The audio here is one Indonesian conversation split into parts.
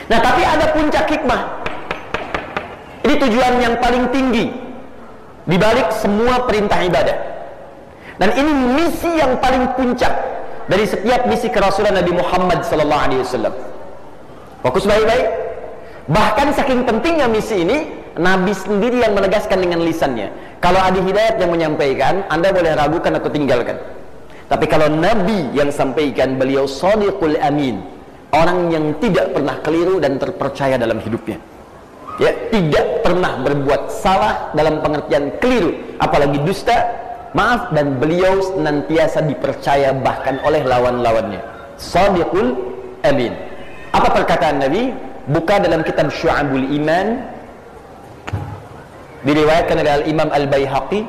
Nah, tapi ada puncak hikmah. Ini tujuan yang paling tinggi di balik semua perintah ibadah. Dan ini misi yang paling puncak dari setiap misi kerasulan Nabi Muhammad sallallahu alaihi wasallam. Fokus baik-baik. Bahkan saking pentingnya misi ini, Nabi sendiri yang menegaskan dengan lisannya. Kalau Adi Hidayat yang menyampaikan, Anda boleh ragukan atau tinggalkan. Tapi kalau Nabi yang sampaikan, beliau shadiqul amin, orang yang tidak pernah keliru dan terpercaya dalam hidupnya. Ya, tidak pernah berbuat salah dalam pengertian keliru, apalagi dusta. Maaf, dan beliau senantiasa dipercaya bahkan oleh lawan-lawannya. Shadiqul amin. Apa perkataan Nabi? Buka dalam kitab Syu'abul Iman, diriwayatkan oleh Al-Imam Al-Baihaqi,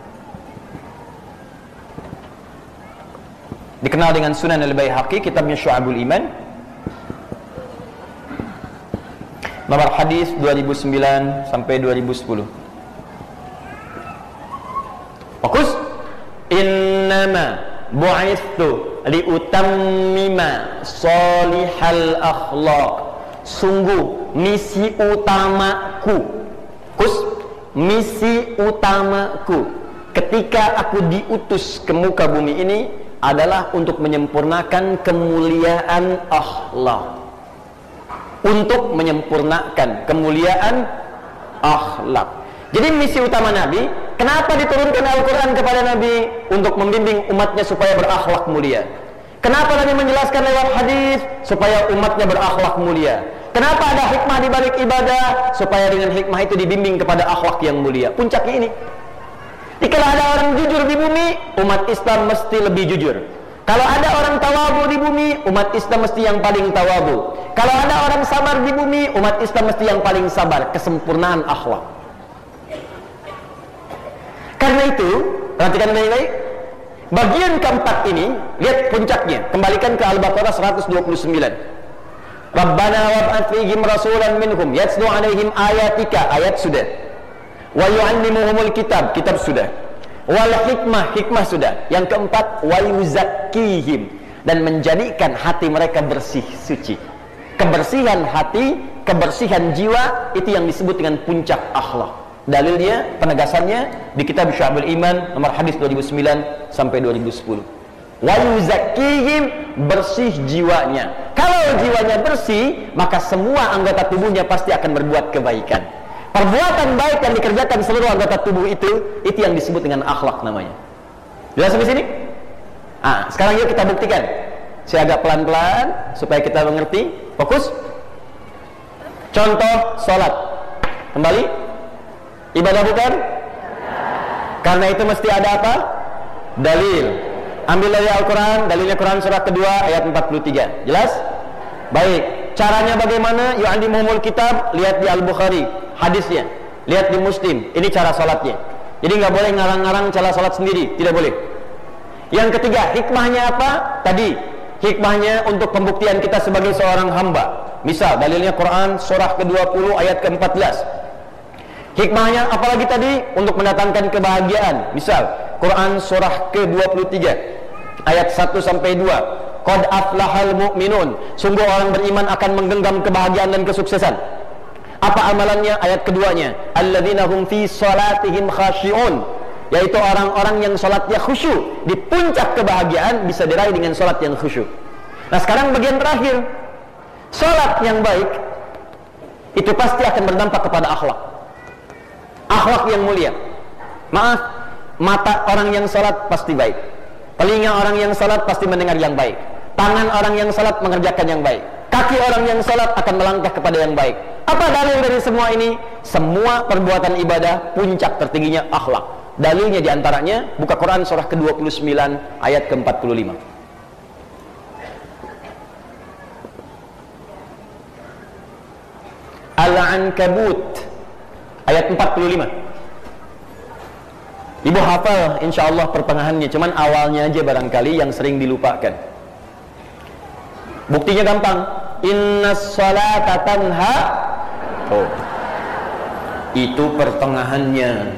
dikenal dengan Sunan Al-Baihaqi, kitabnya Syu'abul Iman, nomor hadis 2009 sampai 2010. Fokus. Innama bu'ithu liutammima salihal akhlaq. Sungguh misi utamaku, misi utamaku ketika aku diutus ke muka bumi ini adalah untuk menyempurnakan kemuliaan akhlak. Untuk menyempurnakan kemuliaan akhlak. Jadi misi utama Nabi, kenapa diturunkan Al-Quran kepada Nabi? Untuk membimbing umatnya supaya berakhlak mulia. Kenapa Nabi menjelaskan lewat hadis? Supaya umatnya berakhlak mulia. Kenapa ada hikmah di balik ibadah? Supaya dengan hikmah itu dibimbing kepada akhlak yang mulia. Puncaknya ini. Jika ada orang jujur di bumi, umat Islam mesti lebih jujur. Kalau ada orang tawabu di bumi, umat Islam mesti yang paling tawabu. Kalau ada orang sabar di bumi, umat Islam mesti yang paling sabar. Kesempurnaan akhlak. Karena itu, perhatikan baik-baik. Bagian keempat ini, lihat puncaknya. Kembalikan ke Al-Baqarah 129. Rabbana wab'ats fihim rasulan minhum yatslu 'alaihim ayatika, ayat sudah. Wa yu'allimuhumul kitab, kitab sudah. Wal hikmah, hikmah sudah. Yang keempat, wa yuzakkihim, dan menjadikan hati mereka bersih, suci. Kebersihan hati, kebersihan jiwa, itu yang disebut dengan puncak akhlak. Dalilnya, penegasannya di kitab Syu'abul Iman nomor hadis 2009 sampai 2010. Wa yuzakkihim, bersih jiwanya. Kalau jiwanya bersih, maka semua anggota tubuhnya pasti akan berbuat kebaikan. Perbuatan baik yang dikerjakan seluruh anggota tubuh itu yang disebut dengan akhlak namanya. Jelas sampai sini? Sekarang yuk kita buktikan. Saya agak pelan-pelan supaya kita mengerti. Fokus. Contoh sholat. Kembali. Ibadah bukan? Karena itu mesti ada apa? Dalil. Ambil dari Al-Quran, dalilnya Quran surah kedua ayat 43. Jelas? Baik. Caranya bagaimana? Yu'allimuhumul kitab, lihat di Al-Bukhari hadisnya, lihat di Muslim. Ini cara salatnya. Jadi nggak boleh ngarang-ngarang cara salat sendiri, tidak boleh. Yang ketiga, hikmahnya apa? Tadi hikmahnya untuk pembuktian kita sebagai seorang hamba. Misal dalilnya Quran surah ke-20 ayat ke-14. Hikmahnya apalagi tadi? Untuk mendatangkan kebahagiaan. Misal Quran surah ke-23 ayat 1 sampai 2. Qad aflahal mu'minun, sungguh orang beriman akan menggenggam kebahagiaan dan kesuksesan. Apa amalannya? Ayat keduanya, alladzina hum fi salatihim khashi'un, yaitu orang-orang yang salatnya khusyuk. Di puncak kebahagiaan bisa diraih dengan salat yang khusyuk. Nah, sekarang bagian terakhir. Salat yang baik itu pasti akan berdampak kepada akhlak. Akhlak yang mulia. Maaf, mata orang yang salat pasti baik. Telinga orang yang salat pasti mendengar yang baik. Tangan orang yang salat mengerjakan yang baik. Kaki orang yang salat akan melangkah kepada yang baik. Apa dalil dari semua ini? Semua perbuatan ibadah puncak tertingginya akhlak. Dalilnya diantaranya buka Quran surah ke-29 ayat ke-45. Al-Ankabut ayat 45. Ibu hafal insyaallah pertengahannya, cuman awalnya aja barangkali yang sering dilupakan. Buktinya gampang. Innas salata tanha. Itu pertengahannya.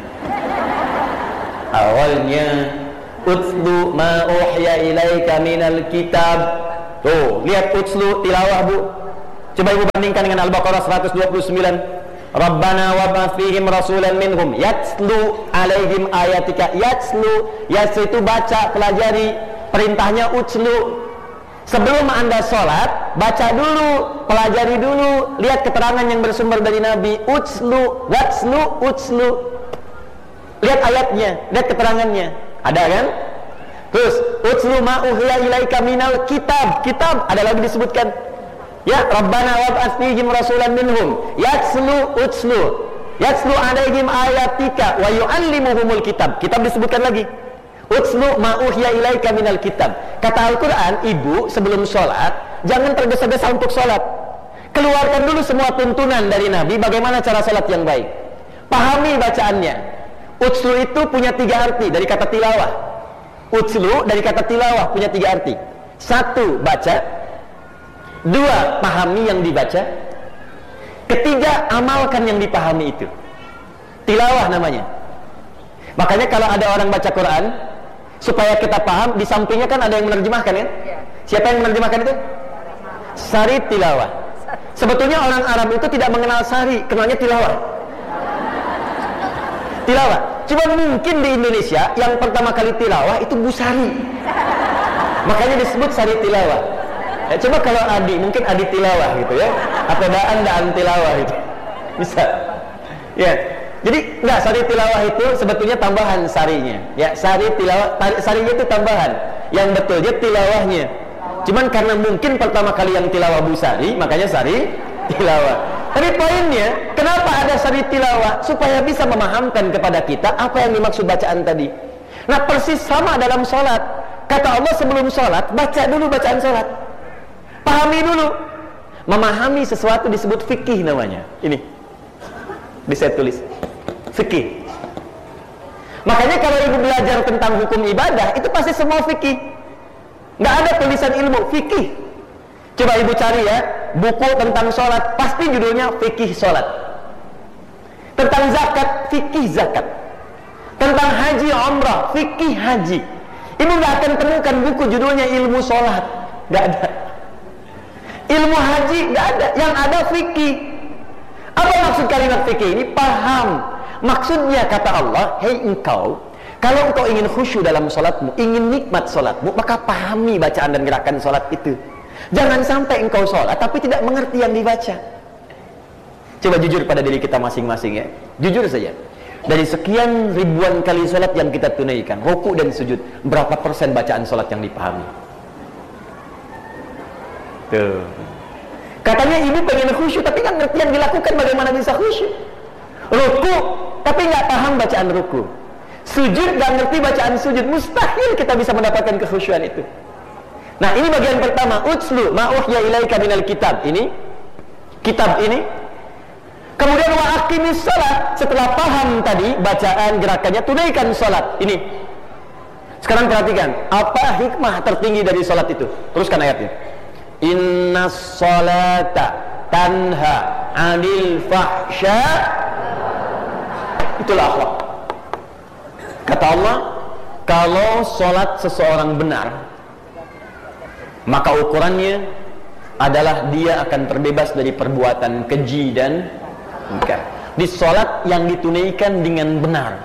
Awalnya utlu ma uhiya ilaika minal kitab. Lihat utslu tilawah, Bu. Coba ibu bandingkan dengan Al-Baqarah 129. Rabbana wab'ats fihim rasulan minhum yatslu alaihim ayatika. Yatslu itu baca, pelajari. Perintahnya utslu. Sebelum Anda sholat, baca dulu, pelajari dulu, lihat keterangan yang bersumber dari Nabi. Utslu, utslu. Lihat ayatnya, lihat keterangannya. Ada kan? Terus utslu ma uhiya ilaika minal kitab. Kitab ada lagi disebutkan. Ya, Rabbana wab'ats fihim rasulan minhum yatslu alaihim ayatika wa yu'allimuhumul kitab. Kitab disebutkan lagi. Utslu ma uhiya ilaika minal kitab. Kata Al-Qur'an, ibu sebelum sholat jangan tergesa-gesa untuk sholat. Keluarkan dulu semua tuntunan dari Nabi bagaimana cara sholat yang baik. Pahami bacaannya. Utslu itu punya 3 arti dari kata tilawah. Utslu dari kata tilawah punya 3 arti. 1, baca. 2, pahami yang dibaca. 3, amalkan yang dipahami itu. Tilawah namanya. Makanya kalau ada orang baca Quran, supaya kita paham, di sampingnya kan ada yang menerjemahkan ya. Siapa yang menerjemahkan itu? Sari tilawah. Sebetulnya orang Arab itu tidak mengenal sari, kenalnya tilawah. Tilawah. Cuma mungkin di Indonesia yang pertama kali tilawah itu Bu Sari. Makanya disebut sari tilawah. Ya, coba kalau Adi, mungkin Adi tilawah gitu ya. Atau Daan tilawah gitu. Bisa. Ya. Jadi enggak, sari tilawah itu sebetulnya tambahan sarinya. Ya, sari tilawah, sarinya itu tambahan. Yang betulnya tilawahnya. Cuman karena mungkin pertama kali yang tilawah Bu Sari, makanya sari tilawah. Tapi poinnya, kenapa ada sari tilawah? Supaya bisa memahamkan kepada kita apa yang dimaksud bacaan tadi. Nah, persis sama dalam sholat. Kata Allah sebelum sholat, baca dulu bacaan sholat. Pahami dulu. Memahami sesuatu disebut fikih namanya. Ini bisa tulis fikih. Makanya kalau ibu belajar tentang hukum ibadah, itu pasti semua fikih. Nggak ada tulisan ilmu fikih. Coba ibu cari ya, buku tentang sholat, pasti judulnya fikih sholat. Tentang zakat, fikih zakat. Tentang haji umrah, fikih haji. Ibu nggak akan temukan buku judulnya ilmu sholat. Nggak ada. Ilmu haji nggak ada. Yang ada fikih. Apa maksud kalimat fikih ini? Paham. Maksudnya kata Allah, hei engkau, kalau engkau ingin khusyuk dalam sholatmu, ingin nikmat sholatmu, maka pahami bacaan dan gerakan sholat itu. Jangan sampai engkau sholat tapi tidak mengerti yang dibaca. Coba jujur pada diri kita masing-masing ya. Jujur saja. Dari sekian ribuan kali sholat yang kita tunaikan, ruku dan sujud, berapa persen bacaan sholat yang dipahami? Tuh. Katanya ibu pengen khusyuk tapi nggak ngerti yang dilakukan, bagaimana bisa khusyuk? Ruku tapi nggak paham bacaan ruku. Sujud nggak ngerti bacaan sujud, mustahil kita bisa mendapatkan kekhusyuan itu. Nah, ini bagian pertama, utslu ma uhiya ilaika minal kitab. Ini kitab ini. Kemudian wa aqimis shalah, setelah paham tadi bacaan gerakannya, tunaikan salat. Ini. Sekarang perhatikan, apa hikmah tertinggi dari salat itu? Teruskan ayatnya. Innas salata tanha 'anil fahsya. Itulah akhlak. Kata Allah, kalau salat seseorang benar, maka ukurannya adalah dia akan terbebas dari perbuatan keji dan munkar. Di salat yang ditunaikan dengan benar.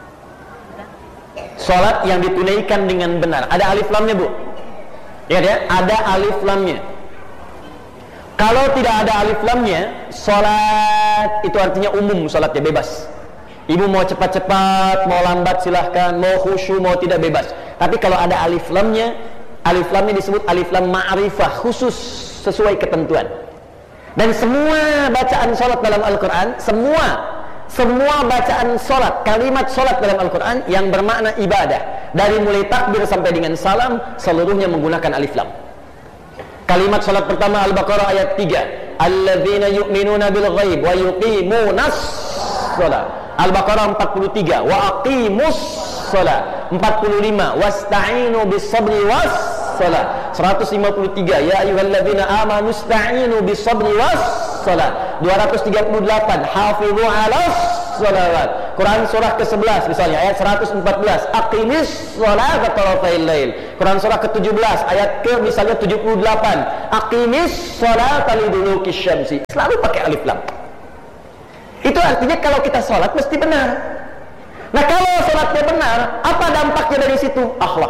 Salat yang ditunaikan dengan benar. Ada alif lamnya, Bu? Ya, ada alif lamnya. Kalau tidak ada alif lamnya, salat itu artinya umum, salatnya bebas. Ibu mau cepat-cepat, mau lambat silahkan, mau khusyuk, mau tidak bebas. Tapi kalau ada alif lamnya, alif lamnya disebut alif lam ma'rifah, khusus sesuai ketentuan. Dan semua bacaan salat dalam Al-Quran, semua bacaan salat, kalimat salat dalam Al-Quran yang bermakna ibadah, dari mulai takbir sampai dengan salam, seluruhnya menggunakan alif lam. Kalimat salat pertama Al-Baqarah ayat 3, alladzina yu'minuna bil ghaib wa yuqimunas shalah. Al-Baqarah 43, wa aqimus shalah. 45, wasta'inu bis sabri was salat. 153, ya ayyuhalladzina amanu ista'inu bis sabri was salat. 238, hafizu 'alas salawat. Quran surah ke-11 misalnya ayat 114, aqimis sholata tarafail lail. Quran surah ke-17 ayat ke misalnya 78, aqimis sholata liduluki syamsi. Selalu pakai alif lam. Itu artinya kalau kita sholat mesti benar. Nah, kalau sholatnya benar, apa dampaknya dari situ? Akhlak.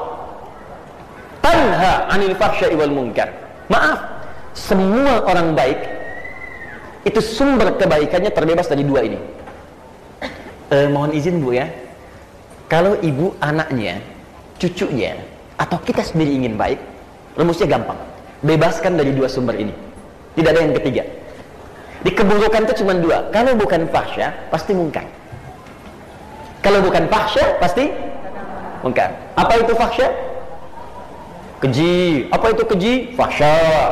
Tanha 'anil fahsya'i wal munkar. Maaf, semua orang baik itu sumber kebaikannya terbebas dari dua ini. Mohon izin Bu ya, kalau ibu anaknya, cucunya, atau kita sendiri ingin baik, rumusnya gampang. Bebaskan dari dua sumber ini. Tidak ada yang ketiga. Di keburukan itu cuma dua. Kalau bukan fahsya, pasti munkar. Kalau bukan fahsya, pasti munkar. Apa itu fahsya? Keji. Apa itu keji? Fahsya.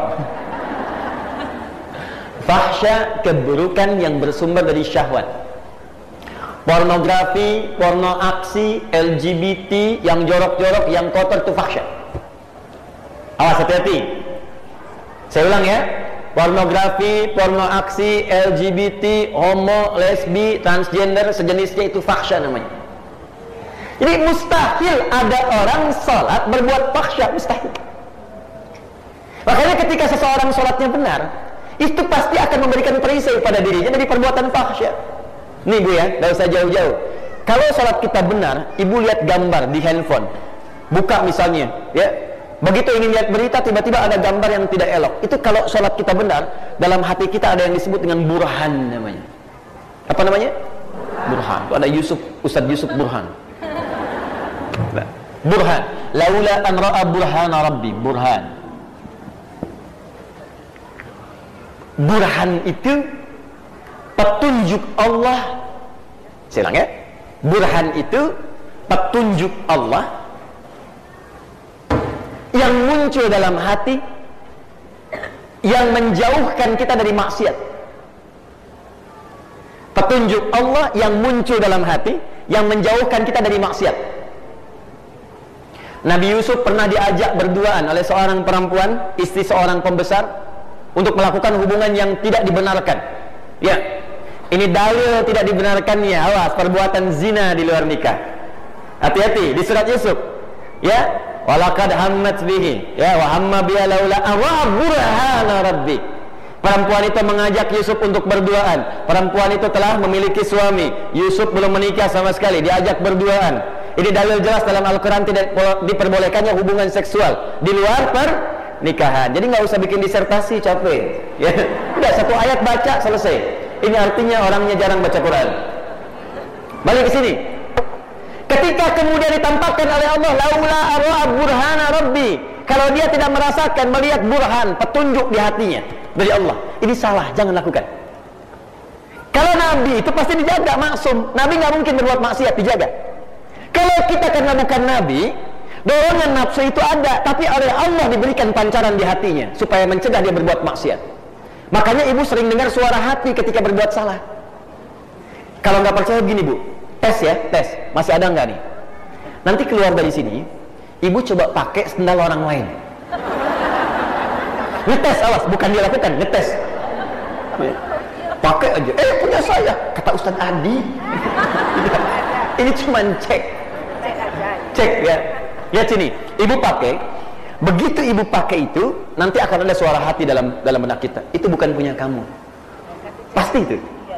Fahsya, keburukan yang bersumber dari syahwat. Pornografi, porno aksi, LGBT, yang jorok-jorok, yang kotor itu fahsya. Awas, hati-hati. Saya ulang ya. Pornografi, porno aksi, LGBT, homo, lesbi, transgender, sejenisnya itu fahsya namanya. Jadi mustahil ada orang sholat berbuat fahsya, mustahil. Makanya ketika seseorang sholatnya benar, itu pasti akan memberikan perisai pada dirinya dari perbuatan fahsya. Nih Bu ya, gak usah jauh-jauh. Kalau sholat kita benar, ibu lihat gambar di handphone, buka misalnya, ya, begitu ingin lihat berita, tiba-tiba ada gambar yang tidak elok. Itu kalau sholat kita benar, dalam hati kita ada yang disebut dengan burhan namanya. Apa namanya? Burhan. Itu ada Ustadz Yusuf Burhan. Burhan. Laula an ra'a burhana rabbi. Burhan. Burhan itu petunjuk Allah. Saya ulang ya. Burhan itu petunjuk Allah yang muncul dalam hati, yang menjauhkan kita dari maksiat. Petunjuk Allah yang muncul dalam hati, yang menjauhkan kita dari maksiat. Nabi Yusuf pernah diajak berduaan oleh seorang perempuan, istri seorang pembesar, untuk melakukan hubungan yang tidak dibenarkan. Ya, ini dalil tidak dibenarkannya. Awas, perbuatan zina di luar nikah. Hati-hati di surat Yusuf. Ya, walaqad hammat bihi, ya, wa hamma biha laula burhana rabbi. Perempuan itu mengajak Yusuf untuk berduaan. Perempuan itu telah memiliki suami. Yusuf belum menikah sama sekali, diajak berduaan. Ini dalil jelas dalam Al-Quran tidak diperbolehkannya hubungan seksual di luar pernikahan. Jadi nggak usah bikin disertasi, capek. Ya, udah satu ayat baca selesai. Ini artinya orangnya jarang baca Quran. Balik ke sini. Ketika kemudian ditampakkan oleh Allah, laula ara'a burhana rabbi, kalau dia tidak merasakan, melihat burhan, petunjuk di hatinya dari Allah, ini salah, jangan lakukan. Kalau Nabi itu pasti dijaga, maksum. Nabi nggak mungkin berbuat maksiat, dijaga. Kalau kita karena bukan Nabi, dorongan nafsu itu ada, tapi oleh Allah diberikan pancaran di hatinya supaya mencegah dia berbuat maksiat. Makanya ibu sering dengar suara hati ketika berbuat salah. Kalau nggak percaya begini Bu, tes ya, tes. Masih ada nggak nih? Nanti keluar dari sini, ibu coba pakai sendal orang lain. Ngetes, awas, bukan dia lakukan, ngetes. Pakai aja, punya saya, kata Ustaz Adi. Ini cuma cek ya. Lihat sini, ibu pakai. Begitu ibu pakai itu, nanti akan ada suara hati dalam benak kita. Itu bukan punya kamu. Pasti itu.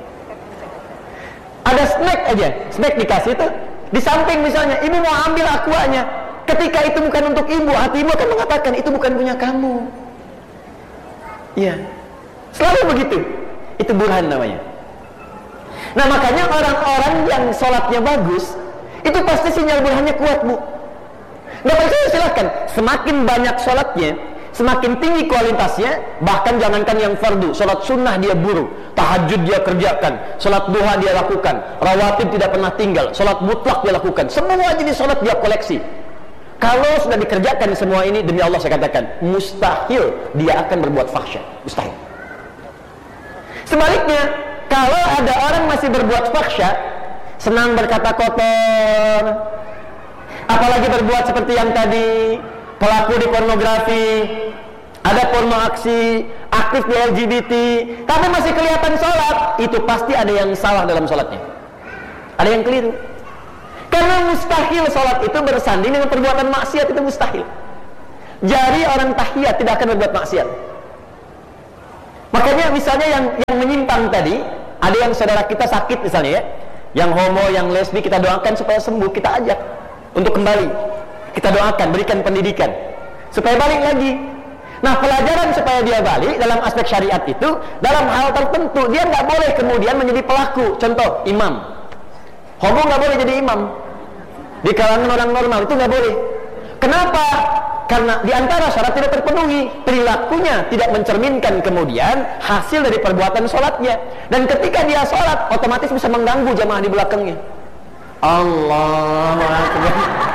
Ada snack aja, snack dikasih itu di samping misalnya, ibu mau ambil aquanya. Ketika itu bukan untuk ibu, hati ibu akan mengatakan itu bukan punya kamu. Iya, selalu begitu. Itu burhan namanya. Nah makanya orang-orang yang sholatnya bagus, itu pasti sinyal burhannya kuat Bu. Nggak percaya silahkan. Semakin banyak sholatnya, semakin tinggi kualitasnya. Bahkan jangankan yang fardu, sholat sunnah dia buru, tahajud dia kerjakan, sholat duha dia lakukan, rawatib tidak pernah tinggal, sholat mutlak dia lakukan, semua jenis sholat dia koleksi. Kalau sudah dikerjakan semua ini, demi Allah saya katakan, mustahil dia akan berbuat fahsya. Mustahil. Sebaliknya, kalau ada orang masih berbuat fahsya, senang berkata kotor, apalagi berbuat seperti yang tadi, pelaku di pornografi, ada porno aksi, aktif di LGBT, tapi masih kelihatan sholat, itu pasti ada yang salah dalam sholatnya. Ada yang keliru. Karena mustahil sholat itu bersanding dengan perbuatan maksiat, itu mustahil. Jari orang tahiyat tidak akan berbuat maksiat. Makanya misalnya yang menyimpang tadi, ada yang saudara kita sakit misalnya ya, yang homo, yang lesbi, kita doakan supaya sembuh, kita ajak untuk kembali, kita doakan, berikan pendidikan supaya balik lagi. Nah, pelajaran supaya dia balik dalam aspek syariat itu, dalam hal tertentu dia nggak boleh kemudian menjadi pelaku. Contoh, imam homo nggak boleh jadi imam di kalangan orang normal, itu nggak boleh. Kenapa? Karena diantara syarat tidak terpenuhi, perilakunya tidak mencerminkan kemudian hasil dari perbuatan sholatnya. Dan ketika dia sholat, otomatis bisa mengganggu jamaah di belakangnya. Allahu Akbar.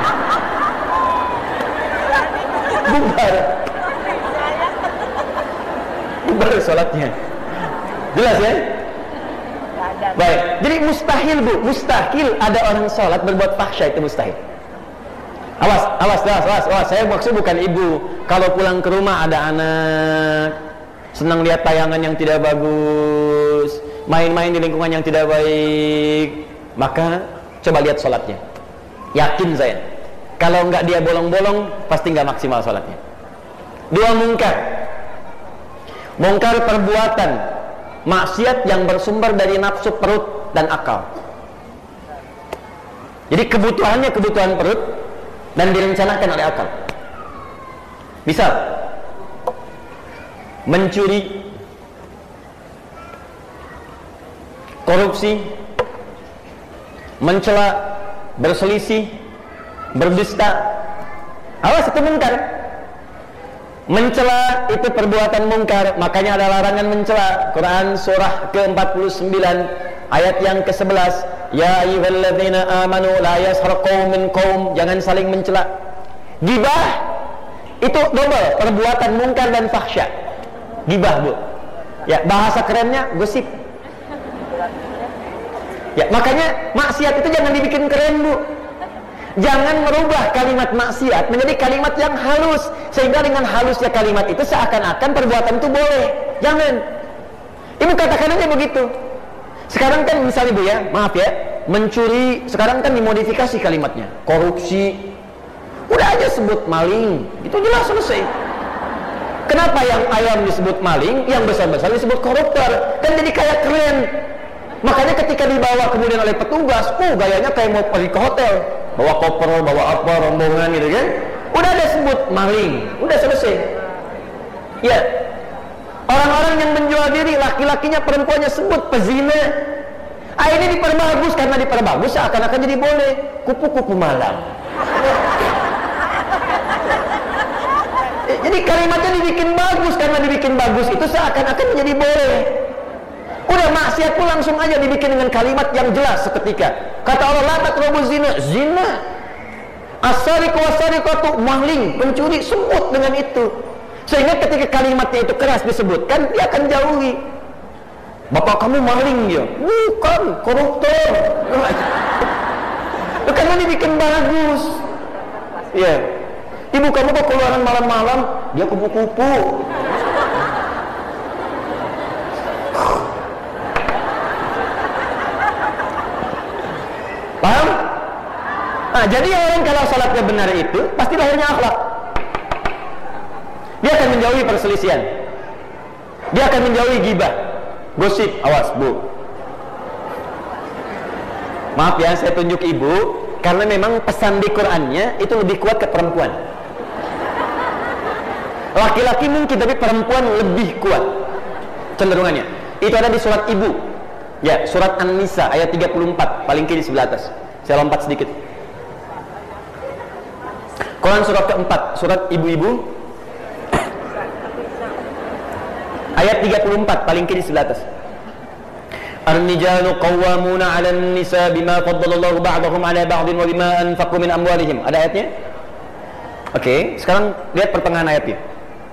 Bubar sholatnya. Jelas ya? Baik, jadi mustahil Bu, mustahil ada orang sholat berbuat fahsya, itu mustahil. Awas, saya maksud bukan ibu. Kalau pulang ke rumah ada anak, senang lihat tayangan yang tidak bagus, main-main di lingkungan yang tidak baik, maka coba lihat sholatnya. Yakin saya, kalau nggak dia bolong-bolong, pasti nggak maksimal sholatnya. 2, mungkar perbuatan maksiat yang bersumber dari nafsu perut dan akal. Jadi kebutuhannya kebutuhan perut dan direncanakan oleh akal. Misal mencuri, korupsi, mencela, berselisih, berdusta. Awas, itu mungkar. Mencela itu perbuatan mungkar, makanya ada larangan mencela. Quran surah ke-49 ayat yang ke-11, ya ayyuhalladzina amanu la yaskhar qaumin qaum, jangan saling mencela. Gibah itu double, perbuatan mungkar dan fahsya. Gibah Bu, ya bahasa kerennya gosip. Ya makanya maksiat itu jangan dibikin keren Bu. Jangan merubah kalimat maksiat menjadi kalimat yang halus, sehingga dengan halusnya kalimat itu seakan-akan perbuatan itu boleh. Jangan. Ibu katakan aja begitu. Sekarang kan misalnya Bu ya, maaf ya, mencuri sekarang kan dimodifikasi kalimatnya, korupsi, udah aja sebut maling, itu jelas selesai. Kenapa yang ayam disebut maling, yang besar-besar disebut koruptor? Kan jadi kayak keren. Makanya ketika dibawa kemudian oleh petugas, gayanya kayak mau pergi ke hotel, bawa koper, bawa apa, rombongan gitu kan, udah ada sebut maling, udah selesai. Ya, orang-orang yang menjual diri, laki-lakinya, perempuannya sebut pezina. Ini diperbagus, karena diperbagus seakan-akan jadi boleh. Kupu-kupu malam. Jadi kalimatnya dibikin bagus, karena dibikin bagus itu seakan-akan menjadi boleh. Udah maksiat pun langsung aja dibikin dengan kalimat yang jelas seketika. Kata Allah, la taqrabuz zina, zina. As-sariqu was-sariqatu, maling, pencuri, sebut dengan itu. Sehingga ketika kalimatnya itu keras disebutkan, dia akan jauhi. Bapak kamu maling ya? Bukan, koruptor. Itu karena dibikin bagus. Ya. Ibu kamu kok keluaran malam-malam? Dia kupu-kupu. Paham? Nah, jadi orang kalau salatnya benar itu pasti lahirnya akhlak. Dia akan menjauhi perselisihan. Dia akan menjauhi gibah, gosip. Awas Bu. Maaf ya, saya tunjuk ibu karena memang pesan di Qur'annya itu lebih kuat ke perempuan. Laki-laki mungkin, tapi perempuan lebih kuat cenderungannya. Itu ada di surat ibu. Ya, surat An-Nisa ayat 34, paling kiri sebelah atas. Saya lompat sedikit. Quran surat keempat, surat ibu-ibu ayat 34, paling kiri sebelah atas. Ar-rijalu qawwamuna 'alan nisa bima faddalallahu ba'dahum 'ala ba'din wa bima anfaqu min amwalihim. Ada ayatnya? Oke, sekarang lihat pertengahan ayatnya.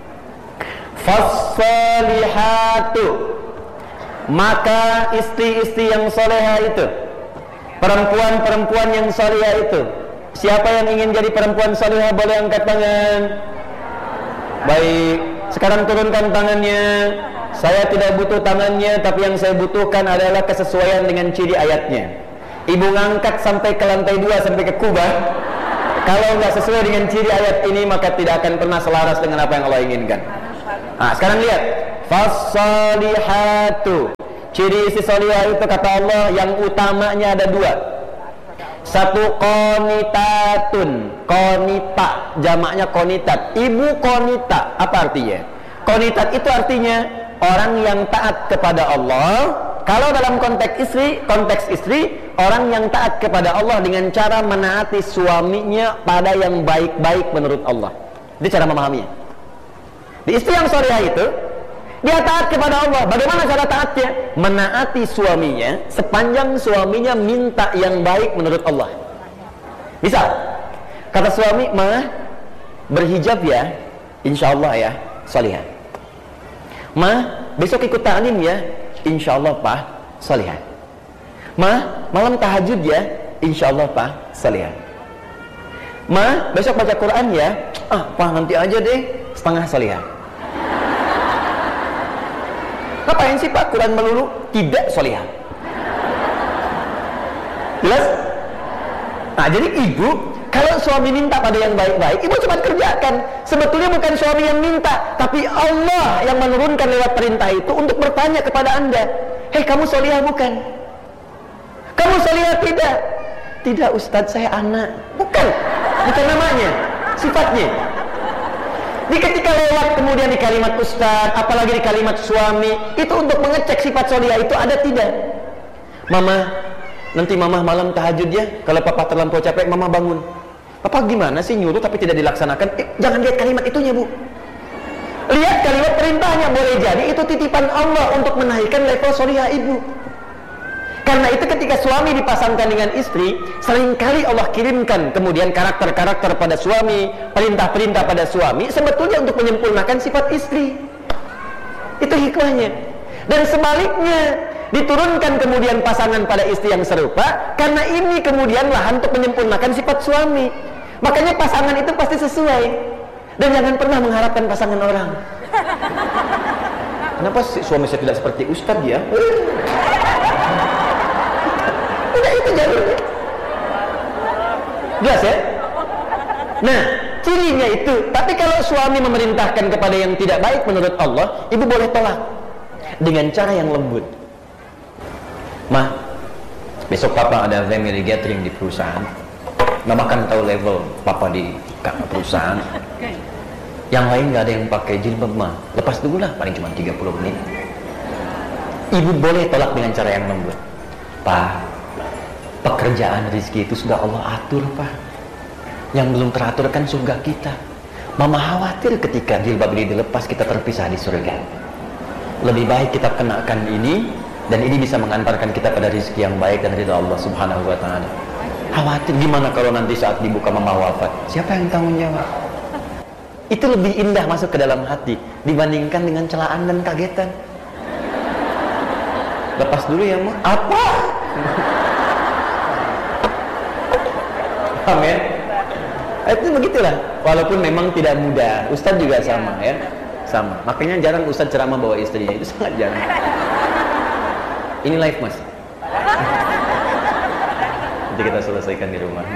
Fas-salihatu, maka istri-istri yang salehah itu, perempuan-perempuan yang salehah itu. Siapa yang ingin jadi perempuan salehah boleh angkat tangan. Baik, sekarang turunkan tangannya. Saya tidak butuh tangannya, tapi yang saya butuhkan adalah kesesuaian dengan ciri ayatnya. ibu ngangkat sampai ke lantai 2 sampai ke kubah, kalau nggak sesuai dengan ciri ayat ini maka tidak akan pernah selaras dengan apa yang Allah inginkan. Nah, sekarang lihat fasolihatu. Ciri isi solihah itu kata Allah yang utamanya ada 2. Satu qanitatun, qanita, jamaknya qanitat. Ibu qanita, apa artinya? Qanitat itu artinya orang yang taat kepada Allah. Kalau dalam konteks istri, orang yang taat kepada Allah dengan cara menaati suaminya pada yang baik-baik menurut Allah. Ini cara memahaminya. Di istri yang solihah itu, dia taat kepada Allah. Bagaimana cara taatnya? Menaati suaminya sepanjang suaminya minta yang baik menurut Allah. Misal, kata suami, "Ma, berhijab ya, insya Allah ya, solihah. Ma, besok ikut ta'lim ya, insya Allah Pak, solihah. Ma, malam tahajud ya, insya Allah Pak, solihah. Ma, besok baca Quran ya, Pak nanti aja deh, setengah solihah." Ngapain sih Pak Quran melulu? Tidak solihah. Jelas? Nah, jadi ibu, kalau suami minta pada yang baik-baik, ibu cuma kerjakan. Sebetulnya bukan suami yang minta, tapi Allah yang menurunkan lewat perintah itu untuk bertanya kepada Anda, "Hei, kamu solihah bukan? Kamu solihah tidak?" "Tidak Ustadz, saya anak." Bukan namanya, sifatnya. Di ketika lewat kemudian di kalimat ustaz, apalagi di kalimat suami, itu untuk mengecek sifat solihah itu ada tidak. "Mama, nanti mama malam tahajud ya, kalau papa terlampau capek mama bangun." "Papa gimana sih nyuruh tapi tidak dilaksanakan?" Jangan lihat kalimat itunya Bu, lihat kalimat perintahnya. Boleh jadi itu titipan Allah untuk menaikkan level solihah ibu. Karena itu ketika suami dipasangkan dengan istri, seringkali Allah kirimkan kemudian karakter-karakter pada suami, perintah-perintah pada suami, sebetulnya untuk menyempurnakan sifat istri. Itu hikmahnya. Dan sebaliknya, diturunkan kemudian pasangan pada istri yang serupa, karena ini kemudian lahan untuk menyempurnakan sifat suami. Makanya pasangan itu pasti sesuai. Dan jangan pernah mengharapkan pasangan orang. "Kenapa suami saya tidak seperti Ustadz ya?" Udah itu jalurnya. Jelas ya? Nah, cirinya itu. Tapi kalau suami memerintahkan kepada yang tidak baik menurut Allah, ibu boleh tolak dengan cara yang lembut. "Ma, besok papa ada family gathering di perusahaan. Mama kan tahu level papa di perusahaan. Yang lain gak ada yang pakai jilbab, Ma. Lepas dulu lah, paling cuma 30 menit. Ibu boleh tolak dengan cara yang lembut. "Pak, pekerjaan rezeki itu sudah Allah atur Pak. Yang belum teratur kan surga kita. Mama khawatir ketika jilbab ini dilepas kita terpisah di surga. Lebih baik kita kenakan ini, dan ini bisa mengantarkan kita pada rezeki yang baik dan ridha Allah Subhanahu wa ta'ala. Khawatir gimana kalau nanti saat dibuka mama wafat, siapa yang tanggung jawab?" Itu lebih indah masuk ke dalam hati dibandingkan dengan celaan dan kagetan. "Lepas dulu ya Ma." "Apa?" Amin. Itu begitulah. Walaupun memang tidak mudah. Ustadz juga sama ya. Sama. Makanya jarang Ustadz ceramah bawa istrinya. Itu sangat jarang. Ini live Mas. Nanti kita selesaikan di rumah.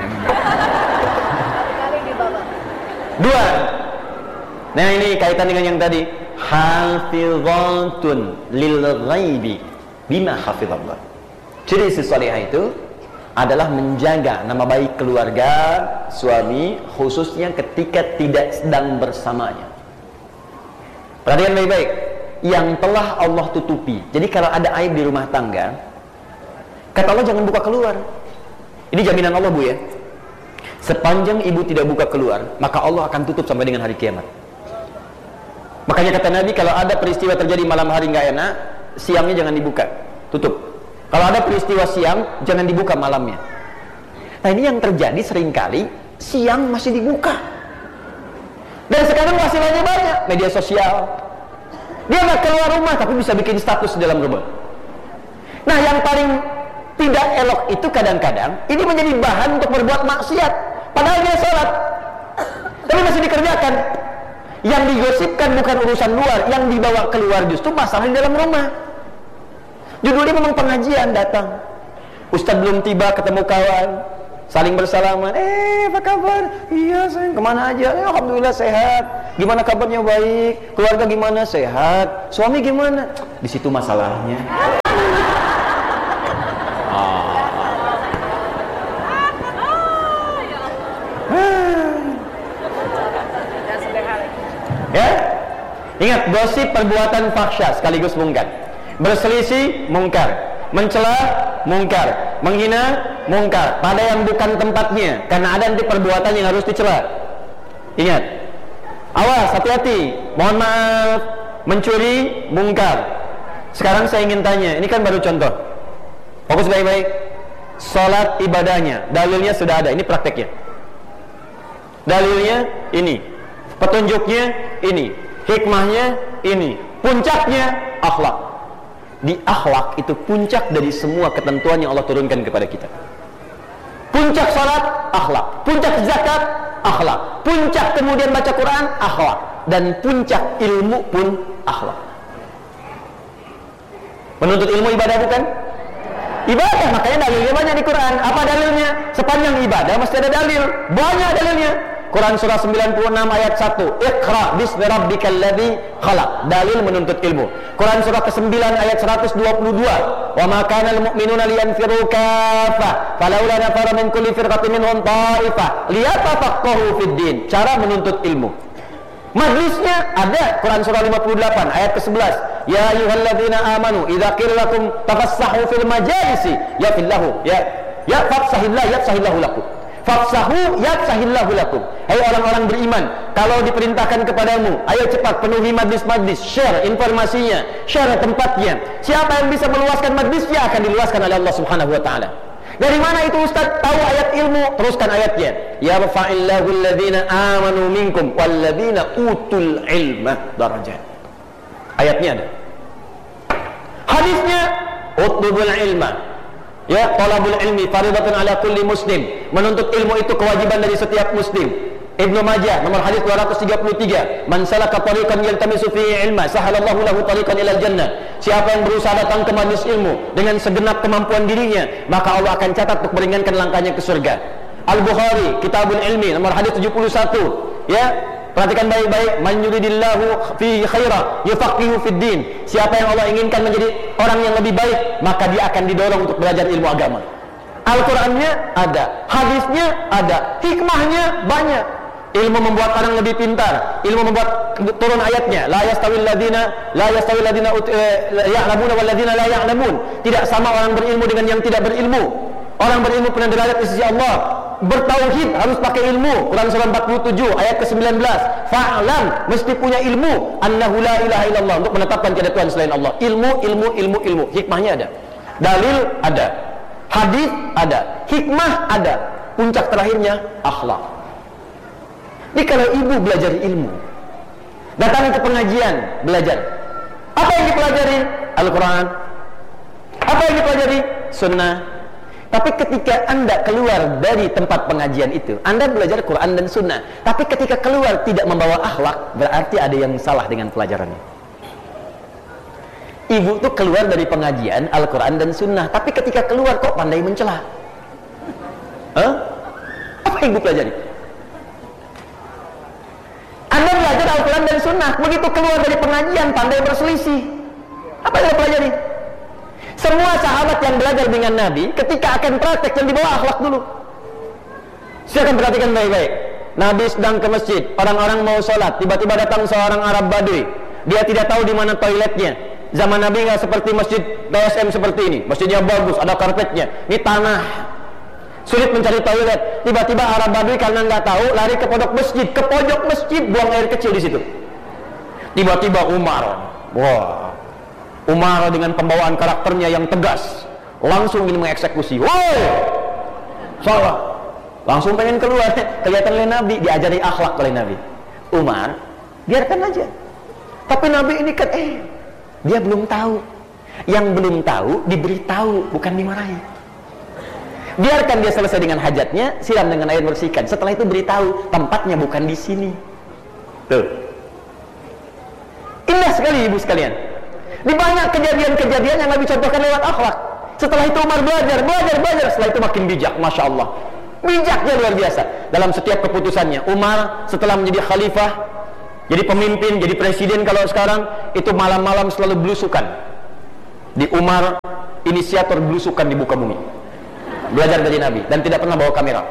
2. Nah ini kaitan dengan yang tadi. Hafizatun lil ghaibi bima hafizallah. Ciri si salihah itu adalah menjaga nama baik keluarga, suami, khususnya ketika tidak sedang bersamanya. Perhatikan baik-baik, yang telah Allah tutupi. Jadi kalau ada aib di rumah tangga, kata Allah jangan buka keluar. Ini jaminan Allah Bu ya. Sepanjang ibu tidak buka keluar, maka Allah akan tutup sampai dengan hari kiamat. Makanya kata Nabi, kalau ada peristiwa terjadi malam hari nggak enak, siangnya jangan dibuka, tutup. Kalau ada peristiwa siang, jangan dibuka malamnya. Nah ini yang terjadi seringkali, siang masih dibuka. Dan sekarang wasilannya banyak, media sosial. Dia nggak keluar rumah, tapi bisa bikin status di dalam rumah. Nah yang paling tidak elok itu kadang-kadang, ini menjadi bahan untuk berbuat maksiat. Padahal dia sholat, tapi masih dikerjakan. Yang digosipkan bukan urusan luar, yang dibawa keluar justru masalah di dalam rumah. Judulnya memang pengajian datang. Ustaz belum tiba, ketemu kawan, saling bersalaman. Apa kabar? Iya sayang, kemana aja? Alhamdulillah sehat. Gimana kabarnya? Baik. Keluarga gimana? Sehat. Suami gimana? Di situ masalahnya. Ya, ingat, gosip perbuatan fahsya sekaligus mungkar. Berselisih mungkar, mencela mungkar, menghina mungkar pada yang bukan tempatnya, karena ada nanti perbuatan yang harus dicela. Ingat, awas, hati-hati. Mohon maaf, mencuri mungkar. Sekarang saya ingin tanya, ini kan baru contoh, fokus baik-baik. Salat ibadahnya, dalilnya sudah ada, ini prakteknya. Dalilnya ini, petunjuknya ini, hikmahnya ini, puncaknya akhlak. Di akhlak itu puncak dari semua ketentuan yang Allah turunkan kepada kita. Puncak salat, akhlak. Puncak zakat, akhlak. Puncak kemudian baca Quran, akhlak. Dan puncak ilmu pun akhlak. Menuntut ilmu ibadah bukan? Ibadah, makanya dalilnya banyak di Quran. Apa dalilnya? Sepanjang ibadah mesti ada dalil. Banyak dalilnya. Quran surah 96 ayat 1, Iqra bismi rabbikal ladzi khalaq. Dalil menuntut ilmu. Quran surah ke-9 ayat 122, wa ma kana al mu'minuna liyanfiru kaffah falawla nafara min kulli firqatin minhum ta'ifah liyatafaqahu fid din. Cara menuntut ilmu. Majlisnya ada, Quran surah 58 ayat ke-11, ya ayyuhalladzina amanu idza qila lakum tafassahu fil majalisi yafillahu ya fafsahillah yafsahillahu lakum. Fafsahu yafsahillahu lakum. Hai orang-orang beriman, kalau diperintahkan kepadamu, ayo cepat penuhi majlis-majlis, share informasinya, share tempatnya. Siapa yang bisa meluaskan majlisnya akan diluaskan oleh Allah Subhanahu wa taala. Dari mana itu Ustaz tahu ayat ilmu? Teruskan ayatnya. Ya rafa'illahu alladhina amanu minkum walladhina utul ilma darajat. Ayatnya ada. Hadisnya utlubul ilma. Ya, talabul ilmi faridatun ala kulli muslim. Menuntut ilmu itu kewajiban dari setiap muslim. Ibnu Majah nomor hadis 233, man salaka tariqan yaltamisu fihi ilma sahalallahu lahu tariqan ilal jannah. Siapa yang berusaha datang ke majelis ilmu dengan segenap kemampuan dirinya, maka Allah akan catat untuk meringankan langkahnya ke surga. Al-Bukhari Kitabul Ilmi nomor hadis 71. Ya, perhatikan baik-baik, man yuridillahu fi khaira yufaqihu fid din. Siapa yang Allah inginkan menjadi orang yang lebih baik, maka dia akan didorong untuk belajar ilmu agama. Al-Qur'annya ada, hadisnya ada, hikmahnya banyak. Ilmu membuat orang lebih pintar, ilmu membuat turun ayatnya, la yastawil ladina ya'lamuna wal ladina la ya'lamun. Tidak sama orang berilmu dengan yang tidak berilmu. Orang berilmu punya derajat di sisi Allah. Bertauhid harus pakai ilmu. Quran surah 47 ayat ke-19. Fa'lam, mesti punya ilmu, annahu la ilaha illallah, untuk menetapkan tiada Tuhan selain Allah. Ilmu. Hikmahnya ada. Dalil ada. Hadis ada. Hikmah ada. Puncak terakhirnya akhlak. Jadi kalau ibu belajar ilmu, datang ke pengajian, belajar. Apa yang dipelajari? Al-Quran. Apa yang dipelajari? Sunnah. Tapi ketika Anda keluar dari tempat pengajian itu, Anda belajar Quran dan Sunnah, tapi ketika keluar tidak membawa akhlak, berarti ada yang salah dengan pelajarannya. Ibu tuh keluar dari pengajian Al-Quran dan Sunnah, tapi ketika keluar kok pandai mencela. Apa yang ibu pelajari? Anda belajar Al-Quran dan Sunnah, begitu keluar dari pengajian pandai berselisih. Apa yang Anda pelajari? Semua sahabat yang belajar dengan Nabi, ketika akan praktek yang dibawa akhlak dulu. Silakan perhatikan baik-baik. Nabi sedang ke masjid, orang-orang mau sholat, tiba-tiba datang seorang Arab Badui. Dia tidak tahu di mana toiletnya. Zaman Nabi nggak seperti masjid DSM seperti ini. Masjidnya bagus, ada karpetnya. Ini tanah, sulit mencari toilet. Tiba-tiba Arab Badui karena nggak tahu, lari ke pojok masjid, buang air kecil di situ. Tiba-tiba Umar dengan pembawaan karakternya yang tegas, langsung ingin mengeksekusi. Woi, salah. Langsung pengen keluar. Kelihatan oleh Nabi, diajari akhlak oleh Nabi. Umar, biarkan aja. Tapi Nabi ini kan, dia belum tahu. Yang belum tahu diberitahu, bukan dimarahi. Biarkan dia selesai dengan hajatnya, siram dengan air bersihkan. Setelah itu beritahu, tempatnya bukan di sini. Tuh. Indah sekali ibu sekalian. Di banyak kejadian-kejadian yang Nabi contohkan lewat akhlak. Setelah itu Umar belajar. Setelah itu makin bijak, Masya Allah. Bijaknya luar biasa dalam setiap keputusannya. Umar setelah menjadi khalifah, jadi pemimpin, jadi presiden kalau sekarang, itu malam-malam selalu belusukan. Di Umar, inisiator belusukan di muka bumi. Belajar dari Nabi dan tidak pernah bawa kamera.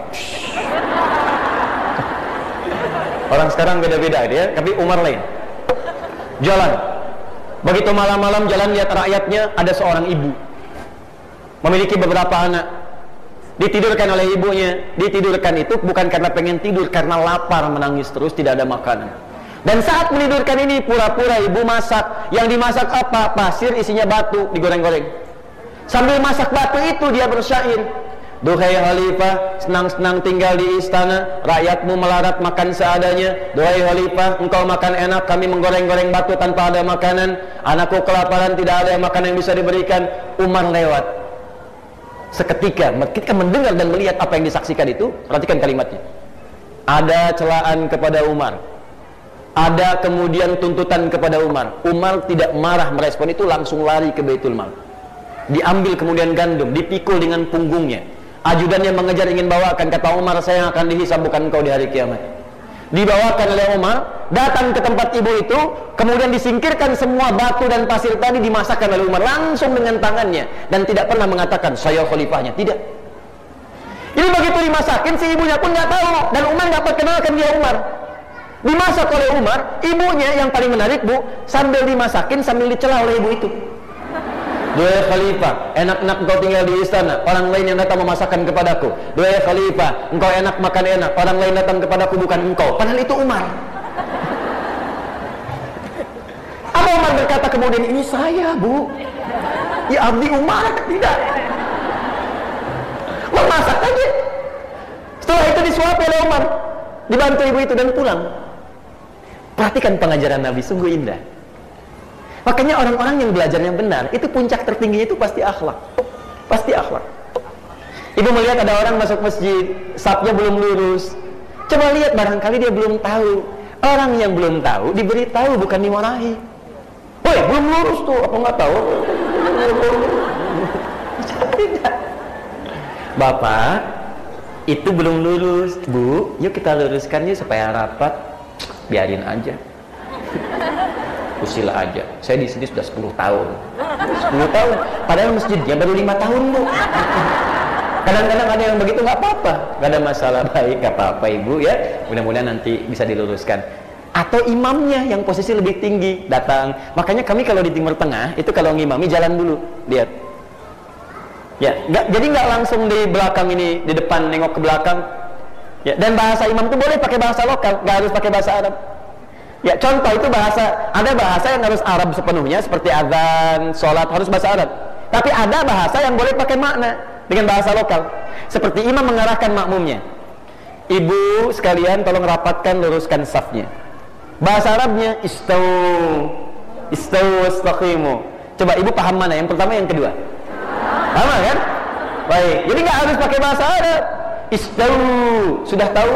Orang sekarang beda-beda dia, tapi Umar lain. Jalan. Begitu malam-malam jalan, lihat rakyatnya, ada seorang ibu memiliki beberapa anak. Ditidurkan oleh ibunya. Ditidurkan itu bukan karena pengen tidur, karena lapar, menangis terus, tidak ada makanan. Dan saat menidurkan ini, pura-pura ibu masak. Yang dimasak apa? Pasir isinya batu, digoreng-goreng. Sambil masak batu itu dia bersyair, duhai khalifah, senang-senang tinggal di istana, rakyatmu melarat makan seadanya. Duhai khalifah, engkau makan enak, kami menggoreng-goreng batu tanpa ada makanan. Anakku kelaparan, tidak ada makanan yang bisa diberikan. Umar lewat. Seketika ketika mendengar dan melihat apa yang disaksikan itu, perhatikan kalimatnya. Ada celaan kepada Umar, ada kemudian tuntutan kepada Umar. Umar tidak marah merespon itu, langsung lari ke Baitul Mal. Diambil kemudian gandum, dipikul dengan punggungnya. Ajudannya mengejar, ingin bawakan. Kata Umar, saya yang akan dihisab, bukan engkau di hari kiamat. Dibawakan oleh Umar, datang ke tempat ibu itu, kemudian disingkirkan semua batu dan pasir tadi, dimasakkan oleh Umar langsung dengan tangannya, dan tidak pernah mengatakan saya khalifahnya, tidak. Jadi begitu dimasakin, si ibunya pun nggak tahu, dan Umar nggak perkenalkan dia Umar. Dimasak oleh Umar, ibunya yang paling menarik bu, sambil dimasakin sambil dicela oleh ibu itu. Duhai khalifah, enak-enak engkau tinggal di istana, orang lain yang datang memasakkan kepadaku. Duhai khalifah, engkau enak makan enak, orang lain datang kepadaku, bukan engkau. Padahal itu Umar. Apa Umar berkata kemudian, ini saya bu, ya abdi Umar? Tidak. Memasak aja. Setelah itu disuapi oleh Umar, dibantu ibu itu dan pulang. Perhatikan pengajaran Nabi, sungguh indah. Makanya orang-orang yang belajar yang benar, itu puncak tertingginya itu pasti akhlak. Pasti akhlak. Ibu melihat ada orang masuk masjid, safnya belum lurus. Coba lihat, barangkali dia belum tahu. Orang yang belum tahu diberitahu, bukan dimarahi. Woi, belum lurus tuh, apa nggak tahu? Bapak, itu belum lurus. Bu, yuk kita luruskan yuk supaya rapat. Biarin aja. Usilah aja. Saya di sini sudah 10 tahun. 10 tahun. Padahal masjidnya baru 5 tahun, Bu. Kadang-kadang ada yang begitu, nggak apa-apa. Nggak ada masalah, baik, nggak apa-apa Ibu ya. Mudah-mudahan nanti bisa diluruskan. Atau imamnya yang posisi lebih tinggi datang. Makanya kami kalau di Timur Tengah, itu kalau ngimami jalan dulu. Lihat. Ya, jadi nggak langsung di belakang ini, di depan nengok ke belakang. Ya, dan bahasa imam itu boleh pakai bahasa lokal, nggak harus pakai bahasa Arab. Ya, contoh itu ada bahasa yang harus Arab sepenuhnya, seperti azan, sholat, harus bahasa Arab. Tapi ada bahasa yang boleh pakai makna dengan bahasa lokal. Seperti imam mengarahkan makmumnya. Ibu sekalian tolong rapatkan, luruskan safnya. Bahasa Arabnya istaw wastaqimu. Coba ibu paham mana? Yang pertama, yang kedua? Sama kan? Baik. Jadi nggak harus pakai bahasa Arab. Istaw, sudah tahu.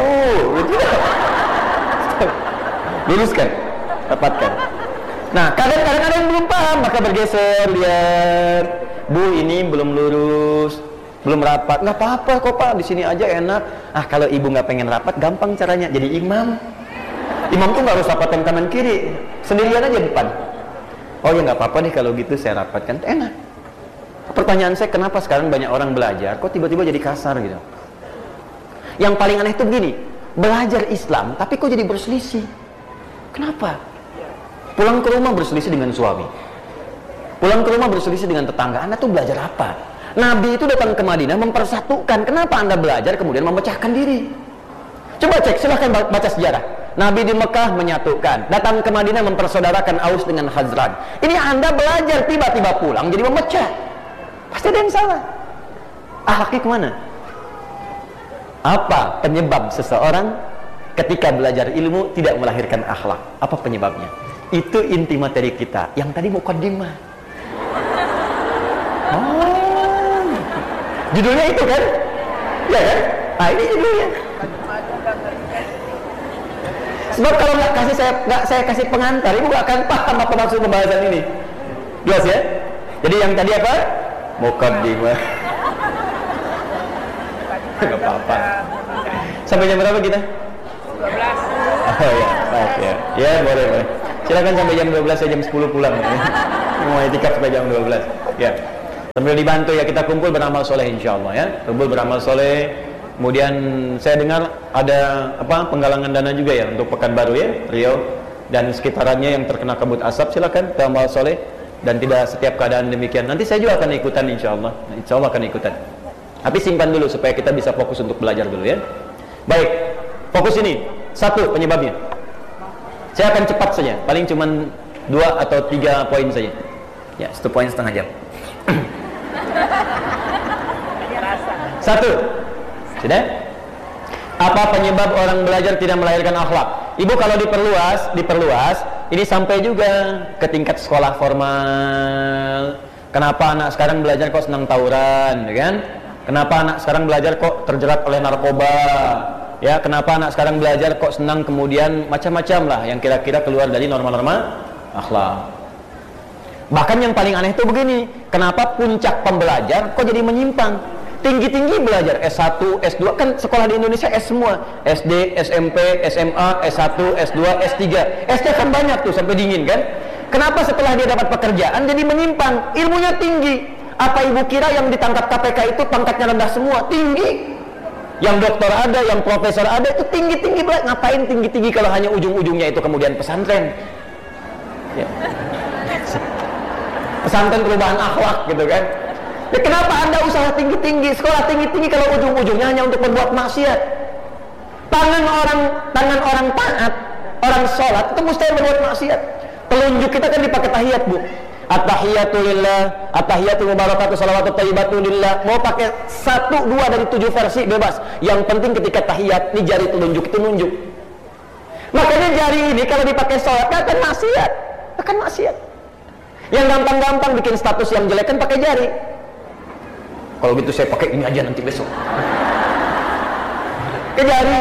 Luruskan, rapatkan. Nah, kadang-kadang ada yang belum paham, maka bergeser, lihat, Bu, ini belum lurus, belum rapat. Nggak apa-apa kok Pak, di sini aja enak. Ah, kalau ibu nggak pengen rapat, gampang caranya. Jadi imam tuh nggak harus rapatkan kanan kiri, sendirian aja depan. Oh ya nggak apa-apa nih kalau gitu saya rapatkan, enak. Pertanyaan saya, kenapa sekarang banyak orang belajar, kok tiba-tiba jadi kasar gitu? Yang paling aneh itu begini, belajar Islam, tapi kok jadi berselisih? Kenapa? Pulang ke rumah berselisih dengan suami, pulang ke rumah berselisih dengan tetangga. Anda tuh belajar apa? Nabi itu datang ke Madinah mempersatukan. Kenapa Anda belajar kemudian memecahkan diri? Coba cek, silahkan baca sejarah. Nabi di Mekah menyatukan, datang ke Madinah mempersaudarakan Aus dengan Khazraj. Ini Anda belajar, tiba-tiba pulang jadi memecah. Pasti ada yang salah. Akhlaknya kemana? Apa penyebab seseorang ketika belajar ilmu tidak melahirkan akhlak? Apa penyebabnya? Itu inti materi kita yang tadi muqaddimah. Oh, judulnya itu kan? Ya kan? Ah, ini judulnya. Sebab kalau nggak saya kasih pengantar, ibu nggak akan paham apa maksud pembahasan ini. Jelas ya? Jadi yang tadi apa? Muqaddimah. Enggak apa-apa. Sampai jam berapa kita? 12. Oh ya, baik ya. Ya, boleh. Silakan sampai jam 12, saya jam 10 pulang. Mau itikaf sampai jam 12. Ya. Sambil dibantu ya, kita kumpul beramal soleh insyaallah ya. Kumpul beramal soleh. Kemudian saya dengar ada penggalangan dana juga ya untuk Pekanbaru ya, Riau dan sekitarannya yang terkena kabut asap. Silakan beramal soleh dan tidak setiap keadaan demikian. Nanti saya juga akan ikutan insyaallah. Insyaallah akan ikutan. Tapi simpan dulu supaya kita bisa fokus untuk belajar dulu ya. Baik, fokus ini. Satu penyebabnya. Saya akan cepat saja, paling cuma 2 atau 3 poin saja. Ya, 1 poin setengah jam. Satu, sudah? Apa penyebab orang belajar tidak melahirkan akhlak? Ibu kalau diperluas, ini sampai juga ke tingkat sekolah formal. Kenapa anak sekarang belajar kok senang tawuran, ya kan? Kenapa anak sekarang belajar kok terjerat oleh narkoba? Ya, kenapa anak sekarang belajar kok senang kemudian macam-macam lah yang kira-kira keluar dari norma-norma akhlak. Bahkan yang paling aneh itu begini, kenapa puncak pembelajar kok jadi menyimpang? Tinggi-tinggi belajar S1, S2, kan sekolah di Indonesia S semua, SD, SMP, SMA, S1, S2, S3. S-nya kan banyak tuh sampai dingin kan? Kenapa setelah dia dapat pekerjaan jadi menyimpang? Ilmunya tinggi. Apa ibu kira yang ditangkap KPK itu pangkatnya rendah semua? Tinggi. Yang doktor ada, yang profesor ada, itu tinggi-tinggi belajar. Ngapain tinggi-tinggi kalau hanya ujung-ujungnya itu kemudian pesantren ya. Pesantren perubahan akhlak gitu kan ya. Kenapa anda usaha tinggi-tinggi, sekolah tinggi-tinggi kalau ujung-ujungnya hanya untuk berbuat maksiat? Tangan orang taat, orang sholat itu mustahil berbuat maksiat. Telunjuk kita kan dipakai tahiyat, Bu. At-tahiyatu lillah, at-tahiyatu mubarakatuh, salawatu thayyibatu lillah. Mau pakai 1, 2 dari 7 versi bebas. Yang penting ketika tahiyat, ini jari telunjuk itu nunjuk. Makanya jari ini kalau dipakai sholat akan maksiat. Yang gampang-gampang bikin status yang jelek kan pakai jari. Kalau gitu saya pakai ini aja nanti besok. Pakai jari.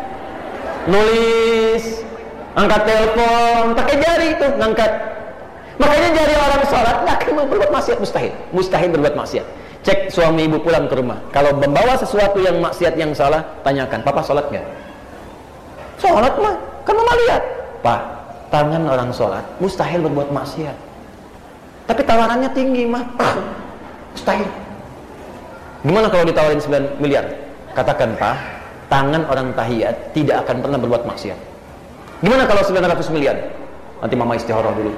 Nulis, angkat telepon, pakai jari itu ngangkat. Makanya jari orang sholat nggak akan berbuat maksiat, mustahil berbuat maksiat. Cek suami ibu pulang ke rumah, kalau membawa sesuatu yang maksiat yang salah, tanyakan, papa sholat nggak? Sholat mah, kan mama lihat. Pak, tangan orang sholat mustahil berbuat maksiat. Tapi tawarannya tinggi mah, mustahil. Gimana kalau ditawarin 9 miliar? Katakan, Pak, tangan orang tahiyat tidak akan pernah berbuat maksiat. Gimana kalau 900 miliar? Nanti mama istihoroh dulu.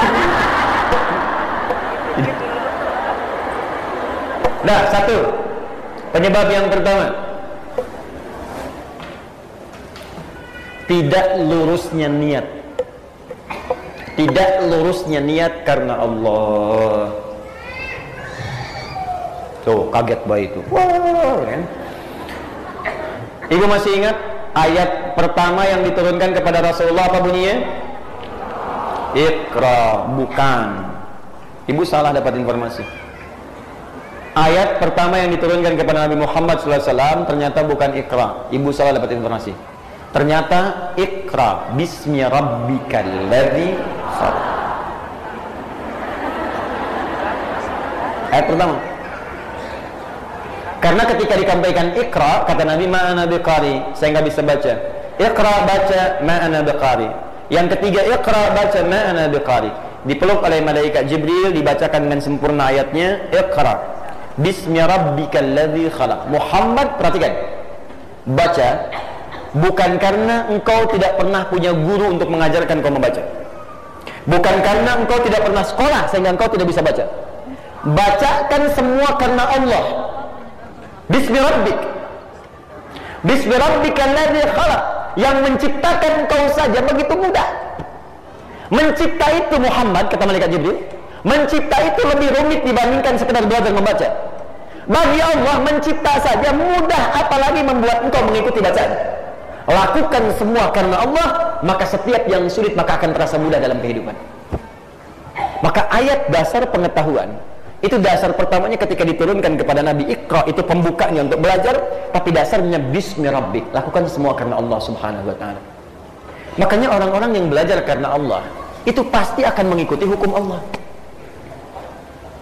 Nah, 1 penyebab yang pertama, tidak lurusnya niat. Tidak lurusnya niat karena Allah. Tuh, kaget bayi itu. Wow, kan? Ibu masih ingat ayat pertama yang diturunkan kepada Rasulullah apa bunyinya? Iqra, bukan. Ibu salah dapat informasi. Ayat pertama yang diturunkan kepada Nabi Muhammad SAW ternyata bukan Iqra. Ibu salah dapat informasi. Ternyata Iqra bismi rabbikal ladzi khalaq. Ayat pertama. Karena ketika dikampaikan Iqra, kata Nabi, ma'ana biqari, saya nggak bisa baca. Iqra, baca, ma'ana biqari. Yang ketiga, Iqra, baca, ma'ana biqari. Dipeluk oleh malaikat Jibril, dibacakan dengan sempurna ayatnya, Iqra bismi rabbikal ladzi khalaq. Muhammad, perhatikan, baca bukan karena engkau tidak pernah punya guru untuk mengajarkan kau membaca, bukan karena engkau tidak pernah sekolah sehingga engkau tidak bisa baca. Bacakan semua karena Allah. Bismi rabbik, bismi rabbikal ladzi khalaq. Yang menciptakan engkau saja begitu mudah. Mencipta itu Muhammad, kata malaikat Jibril, mencipta itu lebih rumit dibandingkan sekedar belajar membaca. Bagi Allah mencipta saja mudah, apalagi membuat engkau mengikuti bacaan. Lakukan semua karena Allah, maka setiap yang sulit maka akan terasa mudah dalam kehidupan. Maka ayat dasar pengetahuan itu dasar pertamanya ketika diturunkan kepada Nabi. Iqra itu pembukanya untuk belajar, tapi dasarnya bismi rabbik, lakukan semua karena Allah Subhanahu wa ta'ala. Makanya orang-orang yang belajar karena Allah itu pasti akan mengikuti hukum Allah.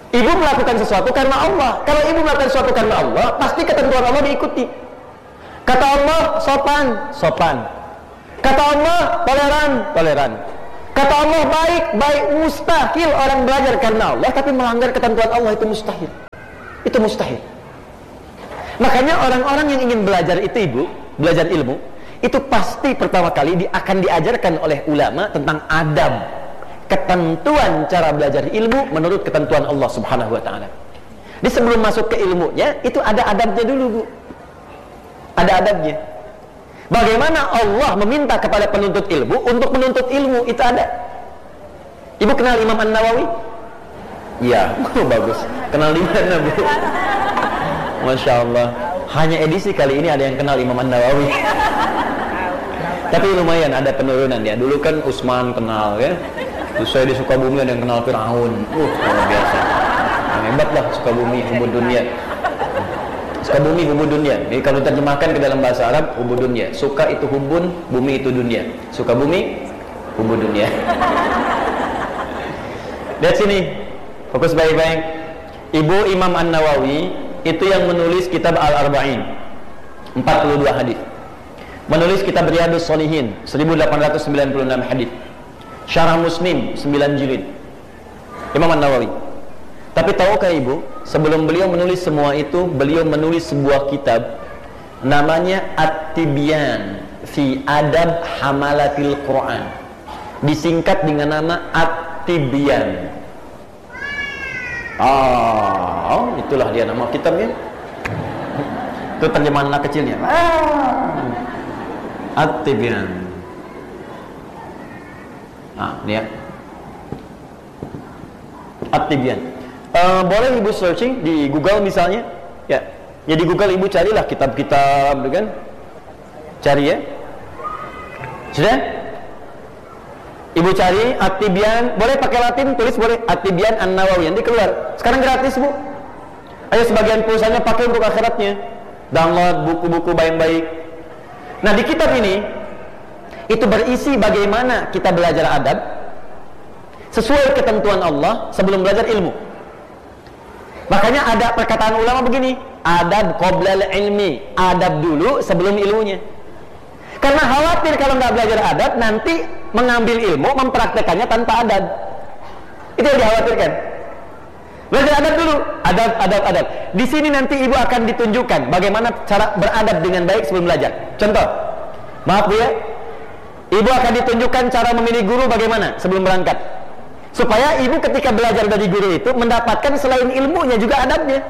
Ibu melakukan sesuatu karena Allah. Kalau ibu melakukan sesuatu karena Allah, pasti ketentuan Allah diikuti. Kata Allah sopan, sopan. Kata Allah toleran, toleran. Kata Allah baik, baik. Mustahil orang belajar karena Allah tapi melanggar ketentuan Allah, itu mustahil. Itu mustahil. Makanya orang-orang yang ingin belajar itu, ibu, belajar ilmu, itu pasti pertama kali akan diajarkan oleh ulama tentang adab, ketentuan cara belajar ilmu menurut ketentuan Allah Subhanahu wa taala. Di sebelum masuk ke ilmunya, itu ada adabnya dulu, Bu. Ada adabnya. Bagaimana Allah meminta kepada penuntut ilmu untuk menuntut ilmu, itu ada. Ibu kenal Imam An-Nawawi? Iya, bagus. Kenal di mana, Bu? Masya Allah. Hanya edisi kali ini ada yang kenal Imam An-Nawawi. Tapi lumayan ada penurunan ya. Dulu kan Utsman kenal ya. Terus saya di Sukabumi ada yang kenal Firaun. Luar biasa. Yang hebat lah Sukabumi, hubud dunia. Sukabumi hubud dunia. Jadi kalau terjemahkan ke dalam bahasa Arab, hubud dunia. Suka itu hubun, bumi itu dunia. Sukabumi, hubud dunia. Lihat sini. Fokus baik-baik. Ibu Imam An-Nawawi itu yang menulis kitab Al-Arba'in. 42 hadis. Menulis kitab Riyadhus Shalihin 1896 hadis. Syarah Muslim 9 jilid. Imam An-Nawawi. Tapi tahukah ibu, sebelum beliau menulis semua itu, beliau menulis sebuah kitab namanya At-Tibyan fi Adab Hamalatil Quran. Disingkat dengan nama At-Tibyan. Oh, itulah dia nama kitabnya. Itu terjemahan anak kecilnya. At-Tibyan. Ini ya. At-Tibyan. Boleh ibu searching di Google misalnya. Ya. Ya di Google ibu carilah kitab-kitab, kan? Cari ya. Sudah? Ibu cari At-Tibyan, boleh pakai Latin, tulis boleh At-Tibyan An-Nawawi, nanti keluar. Sekarang gratis, Bu. Ayo sebagian pulsanya pakai untuk akhiratnya. Download buku-buku baik-baik. Nah, di kitab ini itu berisi bagaimana kita belajar adab sesuai ketentuan Allah sebelum belajar ilmu. Makanya ada perkataan ulama begini, adab qoblal ilmi, adab dulu sebelum ilmunya. Karena khawatir kalau nggak belajar adab nanti mengambil ilmu mempraktekannya tanpa adab. Itu yang dikhawatirkan. Belajar adab dulu, adab. Di sini nanti ibu akan ditunjukkan bagaimana cara beradab dengan baik sebelum belajar. Contoh, maaf Bu ya, ibu akan ditunjukkan cara memilih guru bagaimana sebelum berangkat, supaya ibu ketika belajar dari guru itu mendapatkan selain ilmunya juga adabnya,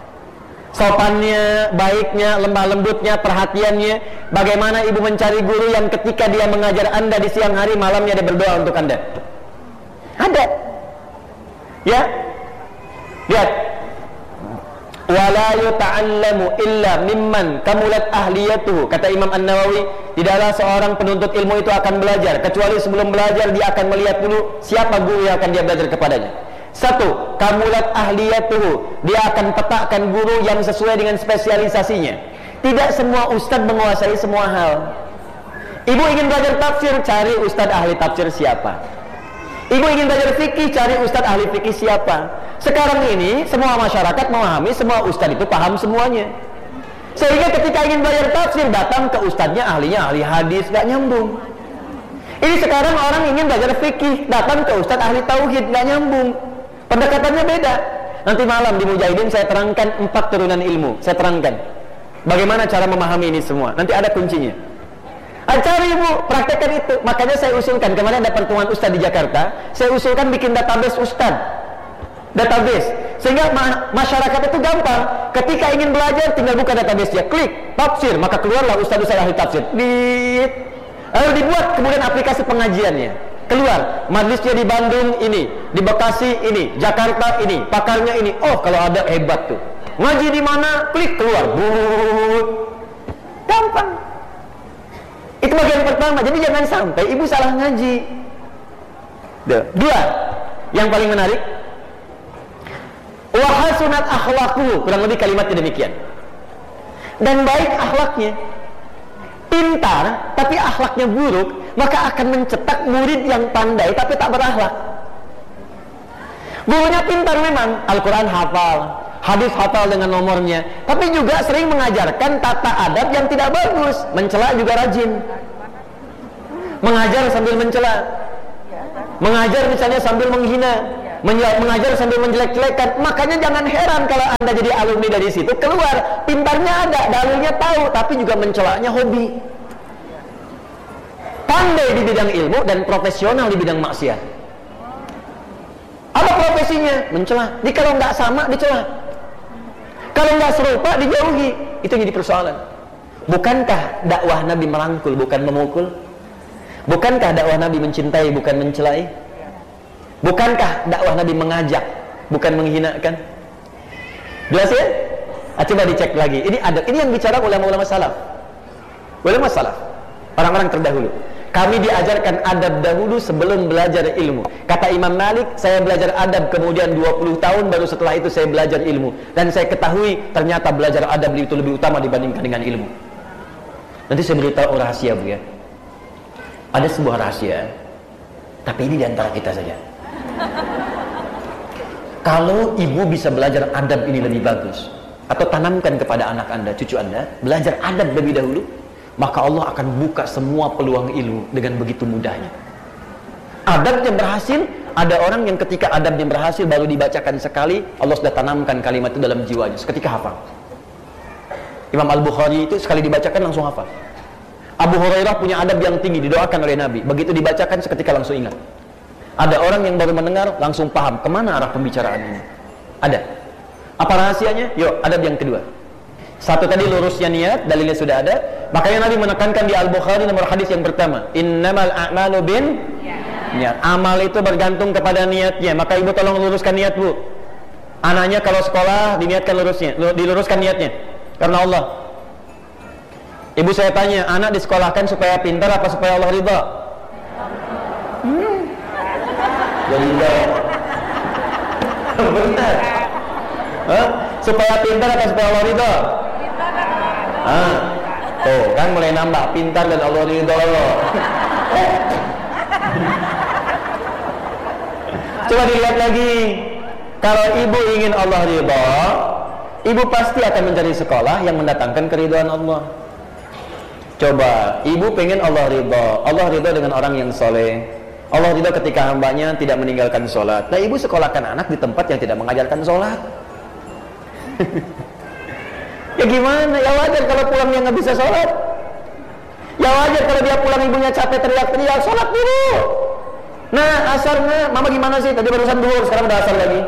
sopannya, baiknya, lemah lembutnya, perhatiannya. Bagaimana ibu mencari guru yang ketika dia mengajar anda di siang hari, malamnya dia berdoa untuk anda. Ada, ya. Lihat, wala yuta'allamu illa mimman kamulat ahliyatuhu. Kata Imam An-Nawawi, tidaklah seorang penuntut ilmu itu akan belajar kecuali sebelum belajar dia akan melihat dulu siapa guru yang akan dia belajar kepadanya. Satu, kamulat ahliyatuhu, dia akan petakan guru yang sesuai dengan spesialisasinya. Tidak semua ustadz menguasai semua hal. Ibu ingin belajar tafsir, cari ustadz ahli tafsir siapa. Ibu ingin belajar fikih, cari ustadz ahli fikih siapa. Sekarang ini semua masyarakat memahami semua ustadz itu paham semuanya. Sehingga ketika ingin belajar tafsir, datang ke ustadznya ahlinya ahli hadis, gak nyambung. Ini sekarang orang ingin belajar fikih, datang ke ustadz ahli tauhid, gak nyambung. Pendekatannya beda. Nanti malam di Mujahidin saya terangkan 4 turunan ilmu. Saya terangkan bagaimana cara memahami ini semua. Nanti ada kuncinya. Cari ibu, praktekkan itu. Makanya saya usulkan, kemarin ada pertemuan ustadz di Jakarta, saya usulkan bikin database ustadz, database, sehingga masyarakat itu gampang. Ketika ingin belajar, tinggal buka database nya, klik tafsir, maka keluarlah ustadz-ustadz ahli tafsir. Lalu dibuat kemudian aplikasi pengajiannya. Keluar, majlisnya di Bandung ini, di Bekasi ini, Jakarta ini, pakarnya ini. Oh, kalau ada hebat tuh. Ngaji di mana? Klik keluar. Gampang. Itu bagian pertama. Jadi jangan sampai ibu salah ngaji. Dua, yang paling menarik, wa hasunat akhlaquhu, kurang lebih kalimatnya demikian. Dan baik akhlaknya. Pintar tapi akhlaknya buruk, maka akan mencetak murid yang pandai tapi tak berakhlak. Gurunya pintar memang, Al-Quran hafal, hadis hafal dengan nomornya, tapi juga sering mengajarkan tata adab yang tidak bagus. Mencela juga rajin, mengajar sambil mencela, mengajar misalnya sambil menghina, mengajar sambil menjelek-jelekan. Makanya jangan heran kalau Anda jadi alumni dari situ, keluar pintarnya ada, dalilnya tahu, tapi juga mencelanya hobi. Pandai di bidang ilmu dan profesional di bidang maksiat. Apa profesinya? Mencela. Jadi kalau nggak sama dicela, kalau nggak serupa dijauhi. Itu jadi persoalan. Bukankah dakwah Nabi merangkul bukan memukul? Bukankah dakwah Nabi mencintai bukan mencelai? Bukankah dakwah Nabi mengajak bukan menghinakan? Jelas ya? Coba dicek lagi. Ini adab. Ini yang bicara ulama-ulama salaf. Ulama salaf, orang-orang terdahulu. Kami diajarkan adab dahulu sebelum belajar ilmu. Kata Imam Malik, saya belajar adab kemudian 20 tahun baru setelah itu saya belajar ilmu. Dan saya ketahui ternyata belajar adab itu lebih utama dibandingkan dengan ilmu. Nanti saya beritahu rahasia, Bu ya. Ada sebuah rahasia, tapi ini diantara kita saja. Kalau ibu bisa belajar adab ini lebih bagus, atau tanamkan kepada anak Anda, cucu Anda, belajar adab lebih dahulu, maka Allah akan buka semua peluang ilmu dengan begitu mudahnya. Adabnya berhasil, ada orang yang ketika adabnya berhasil baru dibacakan sekali, Allah sudah tanamkan kalimat itu dalam jiwanya, seketika hafal. Imam Al-Bukhari itu sekali dibacakan langsung hafal. Abu Hurairah punya adab yang tinggi, didoakan oleh Nabi, begitu dibacakan seketika langsung ingat. Ada orang yang baru mendengar langsung paham kemana arah pembicaraan ini. Ada. Apa rahasianya? Yuk, adab yang kedua. Satu tadi lurusnya niat, dalilnya sudah ada. Makanya Nabi menekankan di Al-Bukhari nomor hadis yang pertama, innamal a'malu bin niat. Amal itu bergantung kepada niatnya. Maka ibu tolong luruskan niat, Bu. Anaknya kalau sekolah diniatkan diluruskan niatnya karena Allah. Ibu saya tanya, anak disekolahkan supaya pintar apa supaya Allah ridha? Benar. Supaya pintar atau supaya Allah ridha? Tuh kan mulai nambah, pintar dan Allah ridha Allah. Coba dilihat lagi. Kalau ibu ingin Allah ridha, ibu pasti akan mencari sekolah yang mendatangkan keridhaan Allah. Coba, ibu pengen Allah ridha. Allah ridha dengan orang yang soleh. Allah ridha ketika hambanya tidak meninggalkan sholat. Nah, ibu sekolahkan anak di tempat yang tidak mengajarkan sholat. Ya gimana? Ya wajar kalau pulang dia nggak bisa sholat. Ya wajar kalau dia pulang ibunya capek teriak-teriak, sholat dulu. Nah, asarnya, mama gimana sih? Tadi barusan duhur, sekarang udah asar lagi.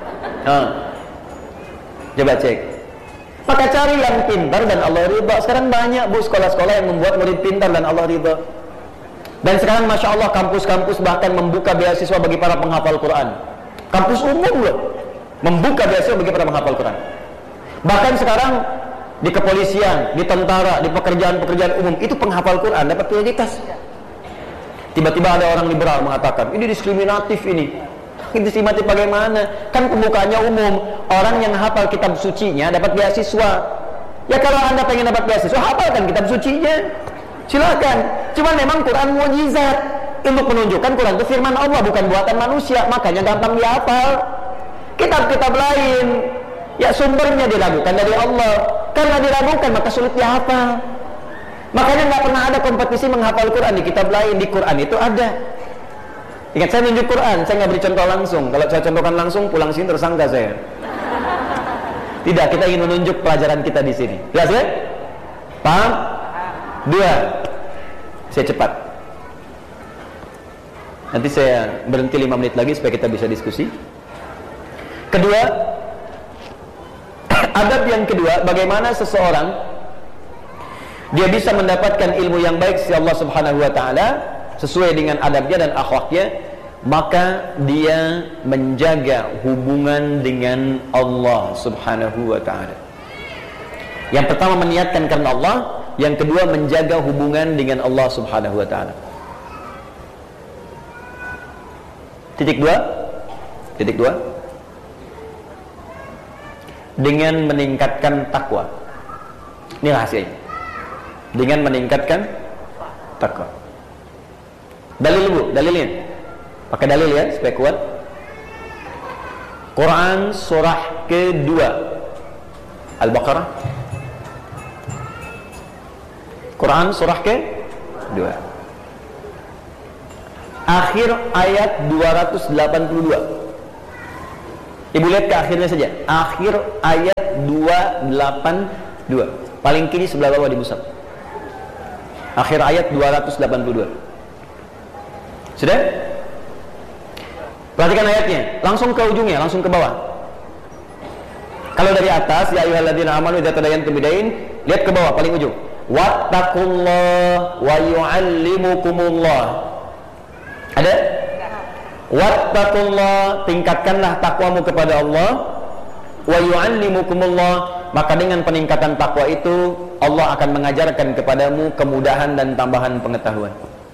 Coba cek. Maka cari yang pintar dan Allah ridha. Sekarang banyak, Bu, sekolah-sekolah yang membuat murid pintar dan Allah ridha. Dan sekarang Masya Allah kampus-kampus bahkan membuka beasiswa bagi para penghafal Quran. Kampus umum loh, membuka beasiswa bagi para penghafal Quran. Bahkan sekarang di kepolisian, di tentara, di pekerjaan-pekerjaan umum itu penghafal Quran dapat prioritas. Tiba-tiba ada orang liberal mengatakan ini diskriminatif ini. Diskriminatif bagaimana? Kan pembukaannya umum. Orang yang hafal kitab sucinya dapat beasiswa. Ya kalau Anda pengen dapat beasiswa, hafalkan kitab sucinya. Silakan. Cuma memang Quran mukjizat untuk menunjukkan Quran itu firman Allah, bukan buatan manusia. Makanya gampang dihafal. Kitab-kitab lain, ya sumbernya diragukan dari Allah. Karena diragukan maka sulit dihafal. Makanya nggak pernah ada kompetisi menghafal Quran di kitab lain. Di Quran itu ada. Ingat, saya nunjuk Quran, saya nggak beri contoh langsung. Kalau saya contohkan langsung, pulang sini tersangka saya. Tidak, kita ingin menunjuk pelajaran kita di sini. Jelas ya? Paham? Dua. Saya cepat. Nanti saya berhenti 5 menit lagi supaya kita bisa diskusi. Kedua, adab yang kedua, bagaimana seseorang dia bisa mendapatkan ilmu yang baik dari Allah Subhanahu wa taala sesuai dengan adabnya dan akhlaknya, maka dia menjaga hubungan dengan Allah Subhanahu wa taala. Yang pertama meniatkan karena Allah, yang kedua menjaga hubungan dengan Allah Subhanahu wa taala. Titik dua, dengan meningkatkan takwa. Ini rahasianya. Dengan meningkatkan takwa. Dalil, Bu, dalilnya. Pakai dalil ya supaya kuat. Quran surah kedua, Al-Baqarah. Quran surah kedua, akhir ayat 282. Ibu lihat ke akhirnya saja. Akhir ayat 282. Paling kiri sebelah bawah di mushaf. Akhir ayat 282. Sudah? Perhatikan ayatnya. Langsung ke ujungnya, langsung ke bawah. Kalau dari atas, ya ayyuhalladzina amanu idza tadayantum bidain, lihat ke bawah paling ujung. Wattaqullaha wa yu'allimukumullah. Ada? Wattaqullah, tingkatkanlah takwamu kepada Allah. Wa yu'allimukumullah, maka dengan peningkatan takwa itu Allah akan mengajarkan kepadamu kemudahan dan tambahan pengetahuan.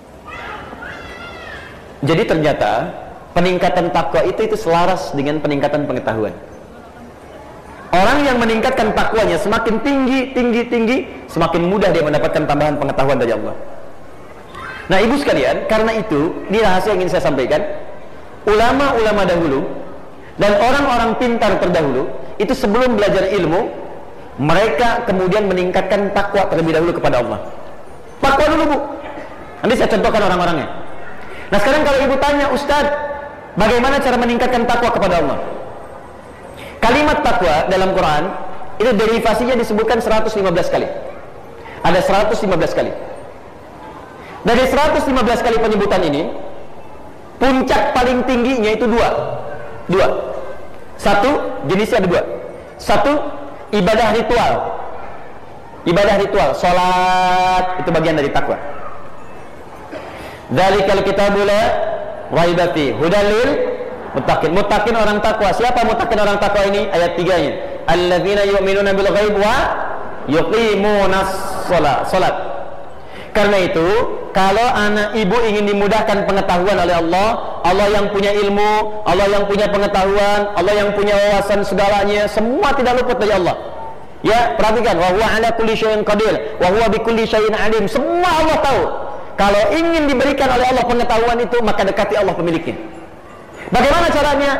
Jadi ternyata peningkatan takwa itu selaras dengan peningkatan pengetahuan. Orang yang meningkatkan takwanya semakin tinggi, semakin mudah dia mendapatkan tambahan pengetahuan dari Allah. Nah, ibu sekalian, karena itu ini rahasia yang ingin saya sampaikan. Ulama-ulama dahulu dan orang-orang pintar terdahulu itu sebelum belajar ilmu, mereka kemudian meningkatkan takwa terlebih dahulu kepada Allah. Takwa dulu, Bu. Nanti saya contohkan orang-orangnya. Nah, sekarang kalau ibu tanya, Ustaz, bagaimana cara meningkatkan takwa kepada Allah? Kalimat takwa dalam Quran itu derivasinya disebutkan 115 kali. Ada 115 kali. Dari 115 kali penyebutan ini, puncak paling tingginya itu dua. Satu, jenisnya ada dua. Satu, ibadah ritual. Ibadah ritual, sholat, itu bagian dari takwa. Dzalikal kitabul la raiba fihi hudal lil muttaqin. Muttaqin orang takwa. Siapa muttaqin orang takwa ini? Ayat 3-nya. Alladzina yu'minuna bil ghaib wa yuqimunas shalat. Karena itu, kalau anak ibu ingin dimudahkan pengetahuan oleh Allah, Allah yang punya ilmu, Allah yang punya pengetahuan, Allah yang punya wawasan segalanya, semua tidak luput dari Allah. Ya, perhatikan, wa huwa ala kulli syai'in qadir, wa huwa bikulli syai'in alim. Semua Allah tahu. Kalau ingin diberikan oleh Allah pengetahuan itu, maka dekati Allah pemiliknya. Bagaimana caranya?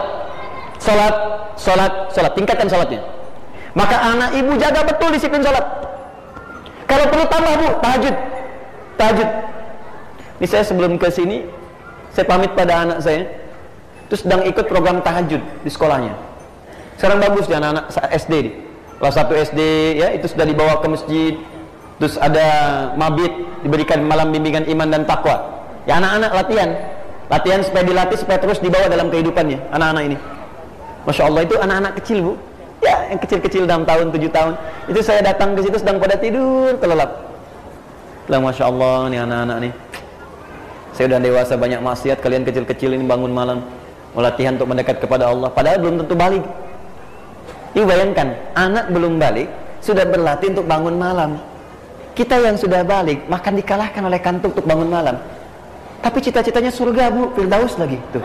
Salat. Tingkatkan salatnya. Maka anak ibu jaga betul disiplin salat. Kalau perlu tambah, Bu, tahajud. Ini saya sebelum ke sini, saya pamit pada anak saya, terus sedang ikut program tahajud di sekolahnya. Sekarang bagus di anak-anak SD, kelas 1 SD, ya, itu sudah dibawa ke masjid. Terus ada mabit, diberikan malam bimbingan iman dan takwa. Ya, anak-anak latihan supaya dilatih, supaya terus dibawa dalam kehidupannya, anak-anak ini. Masya Allah, itu anak-anak kecil, Bu. Ya, yang kecil-kecil 6 tahun, 7 tahun. Itu saya datang ke situ sedang pada tidur, kelelap. Lah, Masya Allah, nih anak-anak nih. Saya udah dewasa, banyak maksiat, kalian kecil-kecil ini bangun malam, mau latihan untuk mendekat kepada Allah. Padahal belum tentu balik. Ibu bayangkan, anak belum balik, sudah berlatih untuk bangun malam. Kita yang sudah balik, makan dikalahkan oleh kantuk untuk bangun malam. Tapi cita-citanya surga, Bu, Firdaus lagi. Tuh.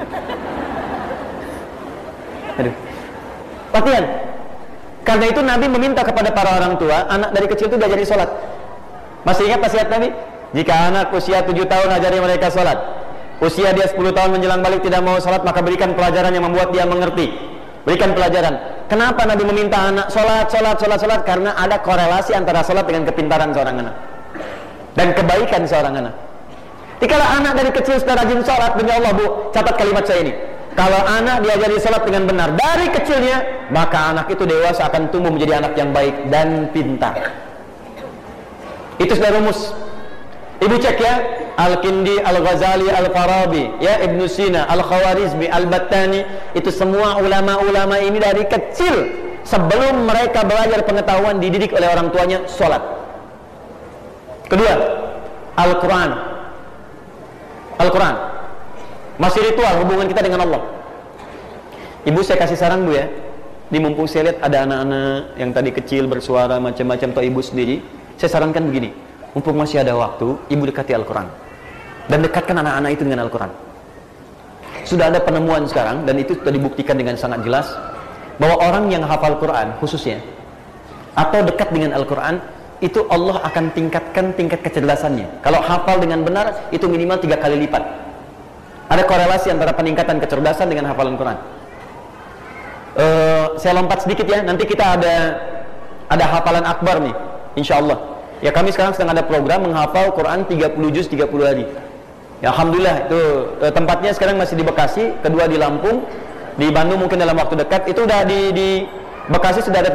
Aduh. Latihan. Karena itu Nabi meminta kepada para orang tua, anak dari kecil itu diajari sholat. Masih ingat nasihat Nabi? Jika anak usia 7 tahun ajari mereka sholat, usia dia 10 tahun menjelang balik tidak mau sholat, maka berikan pelajaran yang membuat dia mengerti. Berikan pelajaran. Kenapa Nabi meminta anak sholat? Karena ada korelasi antara sholat dengan kepintaran seorang anak dan kebaikan seorang anak. Jikalau anak dari kecil sudah rajin sholat, demi Allah, Bu, catat kalimat saya ini. Kalau anak diajari sholat dengan benar dari kecilnya, maka anak itu dewasa akan tumbuh menjadi anak yang baik dan pintar. Itu sudah rumus. Ibu cek ya, Al-Kindi, Al-Ghazali, Al-Farabi, ya, Ibn Sina, Al-Khawarizmi, Al-Battani, itu semua ulama-ulama ini dari kecil, sebelum mereka belajar pengetahuan, dididik oleh orang tuanya sholat. Kedua, Al-Quran. Masih ritual hubungan kita dengan Allah. Ibu, saya kasih saran, Bu, ya. Di mumpung saya lihat ada anak-anak yang tadi kecil bersuara macam-macam, atau ibu sendiri, saya sarankan begini. Mumpung masih ada waktu, ibu dekati Al-Quran dan dekatkan anak-anak itu dengan Al-Quran. Sudah ada penemuan sekarang, dan itu sudah dibuktikan dengan sangat jelas, bahwa orang yang hafal Quran khususnya, atau dekat dengan Al-Quran, itu Allah akan tingkatkan tingkat kecerdasannya. Kalau hafal dengan benar, itu minimal 3 kali lipat. Ada korelasi antara peningkatan kecerdasan dengan hafalan Quran. Saya lompat sedikit ya, nanti kita ada hafalan akbar nih, insya Allah. Ya kami sekarang sedang ada program menghafal Quran 30 juz 30 hari. Ya alhamdulillah itu tempatnya sekarang masih di Bekasi, kedua di Lampung, di Bandung mungkin dalam waktu dekat. Itu udah di Bekasi sudah ada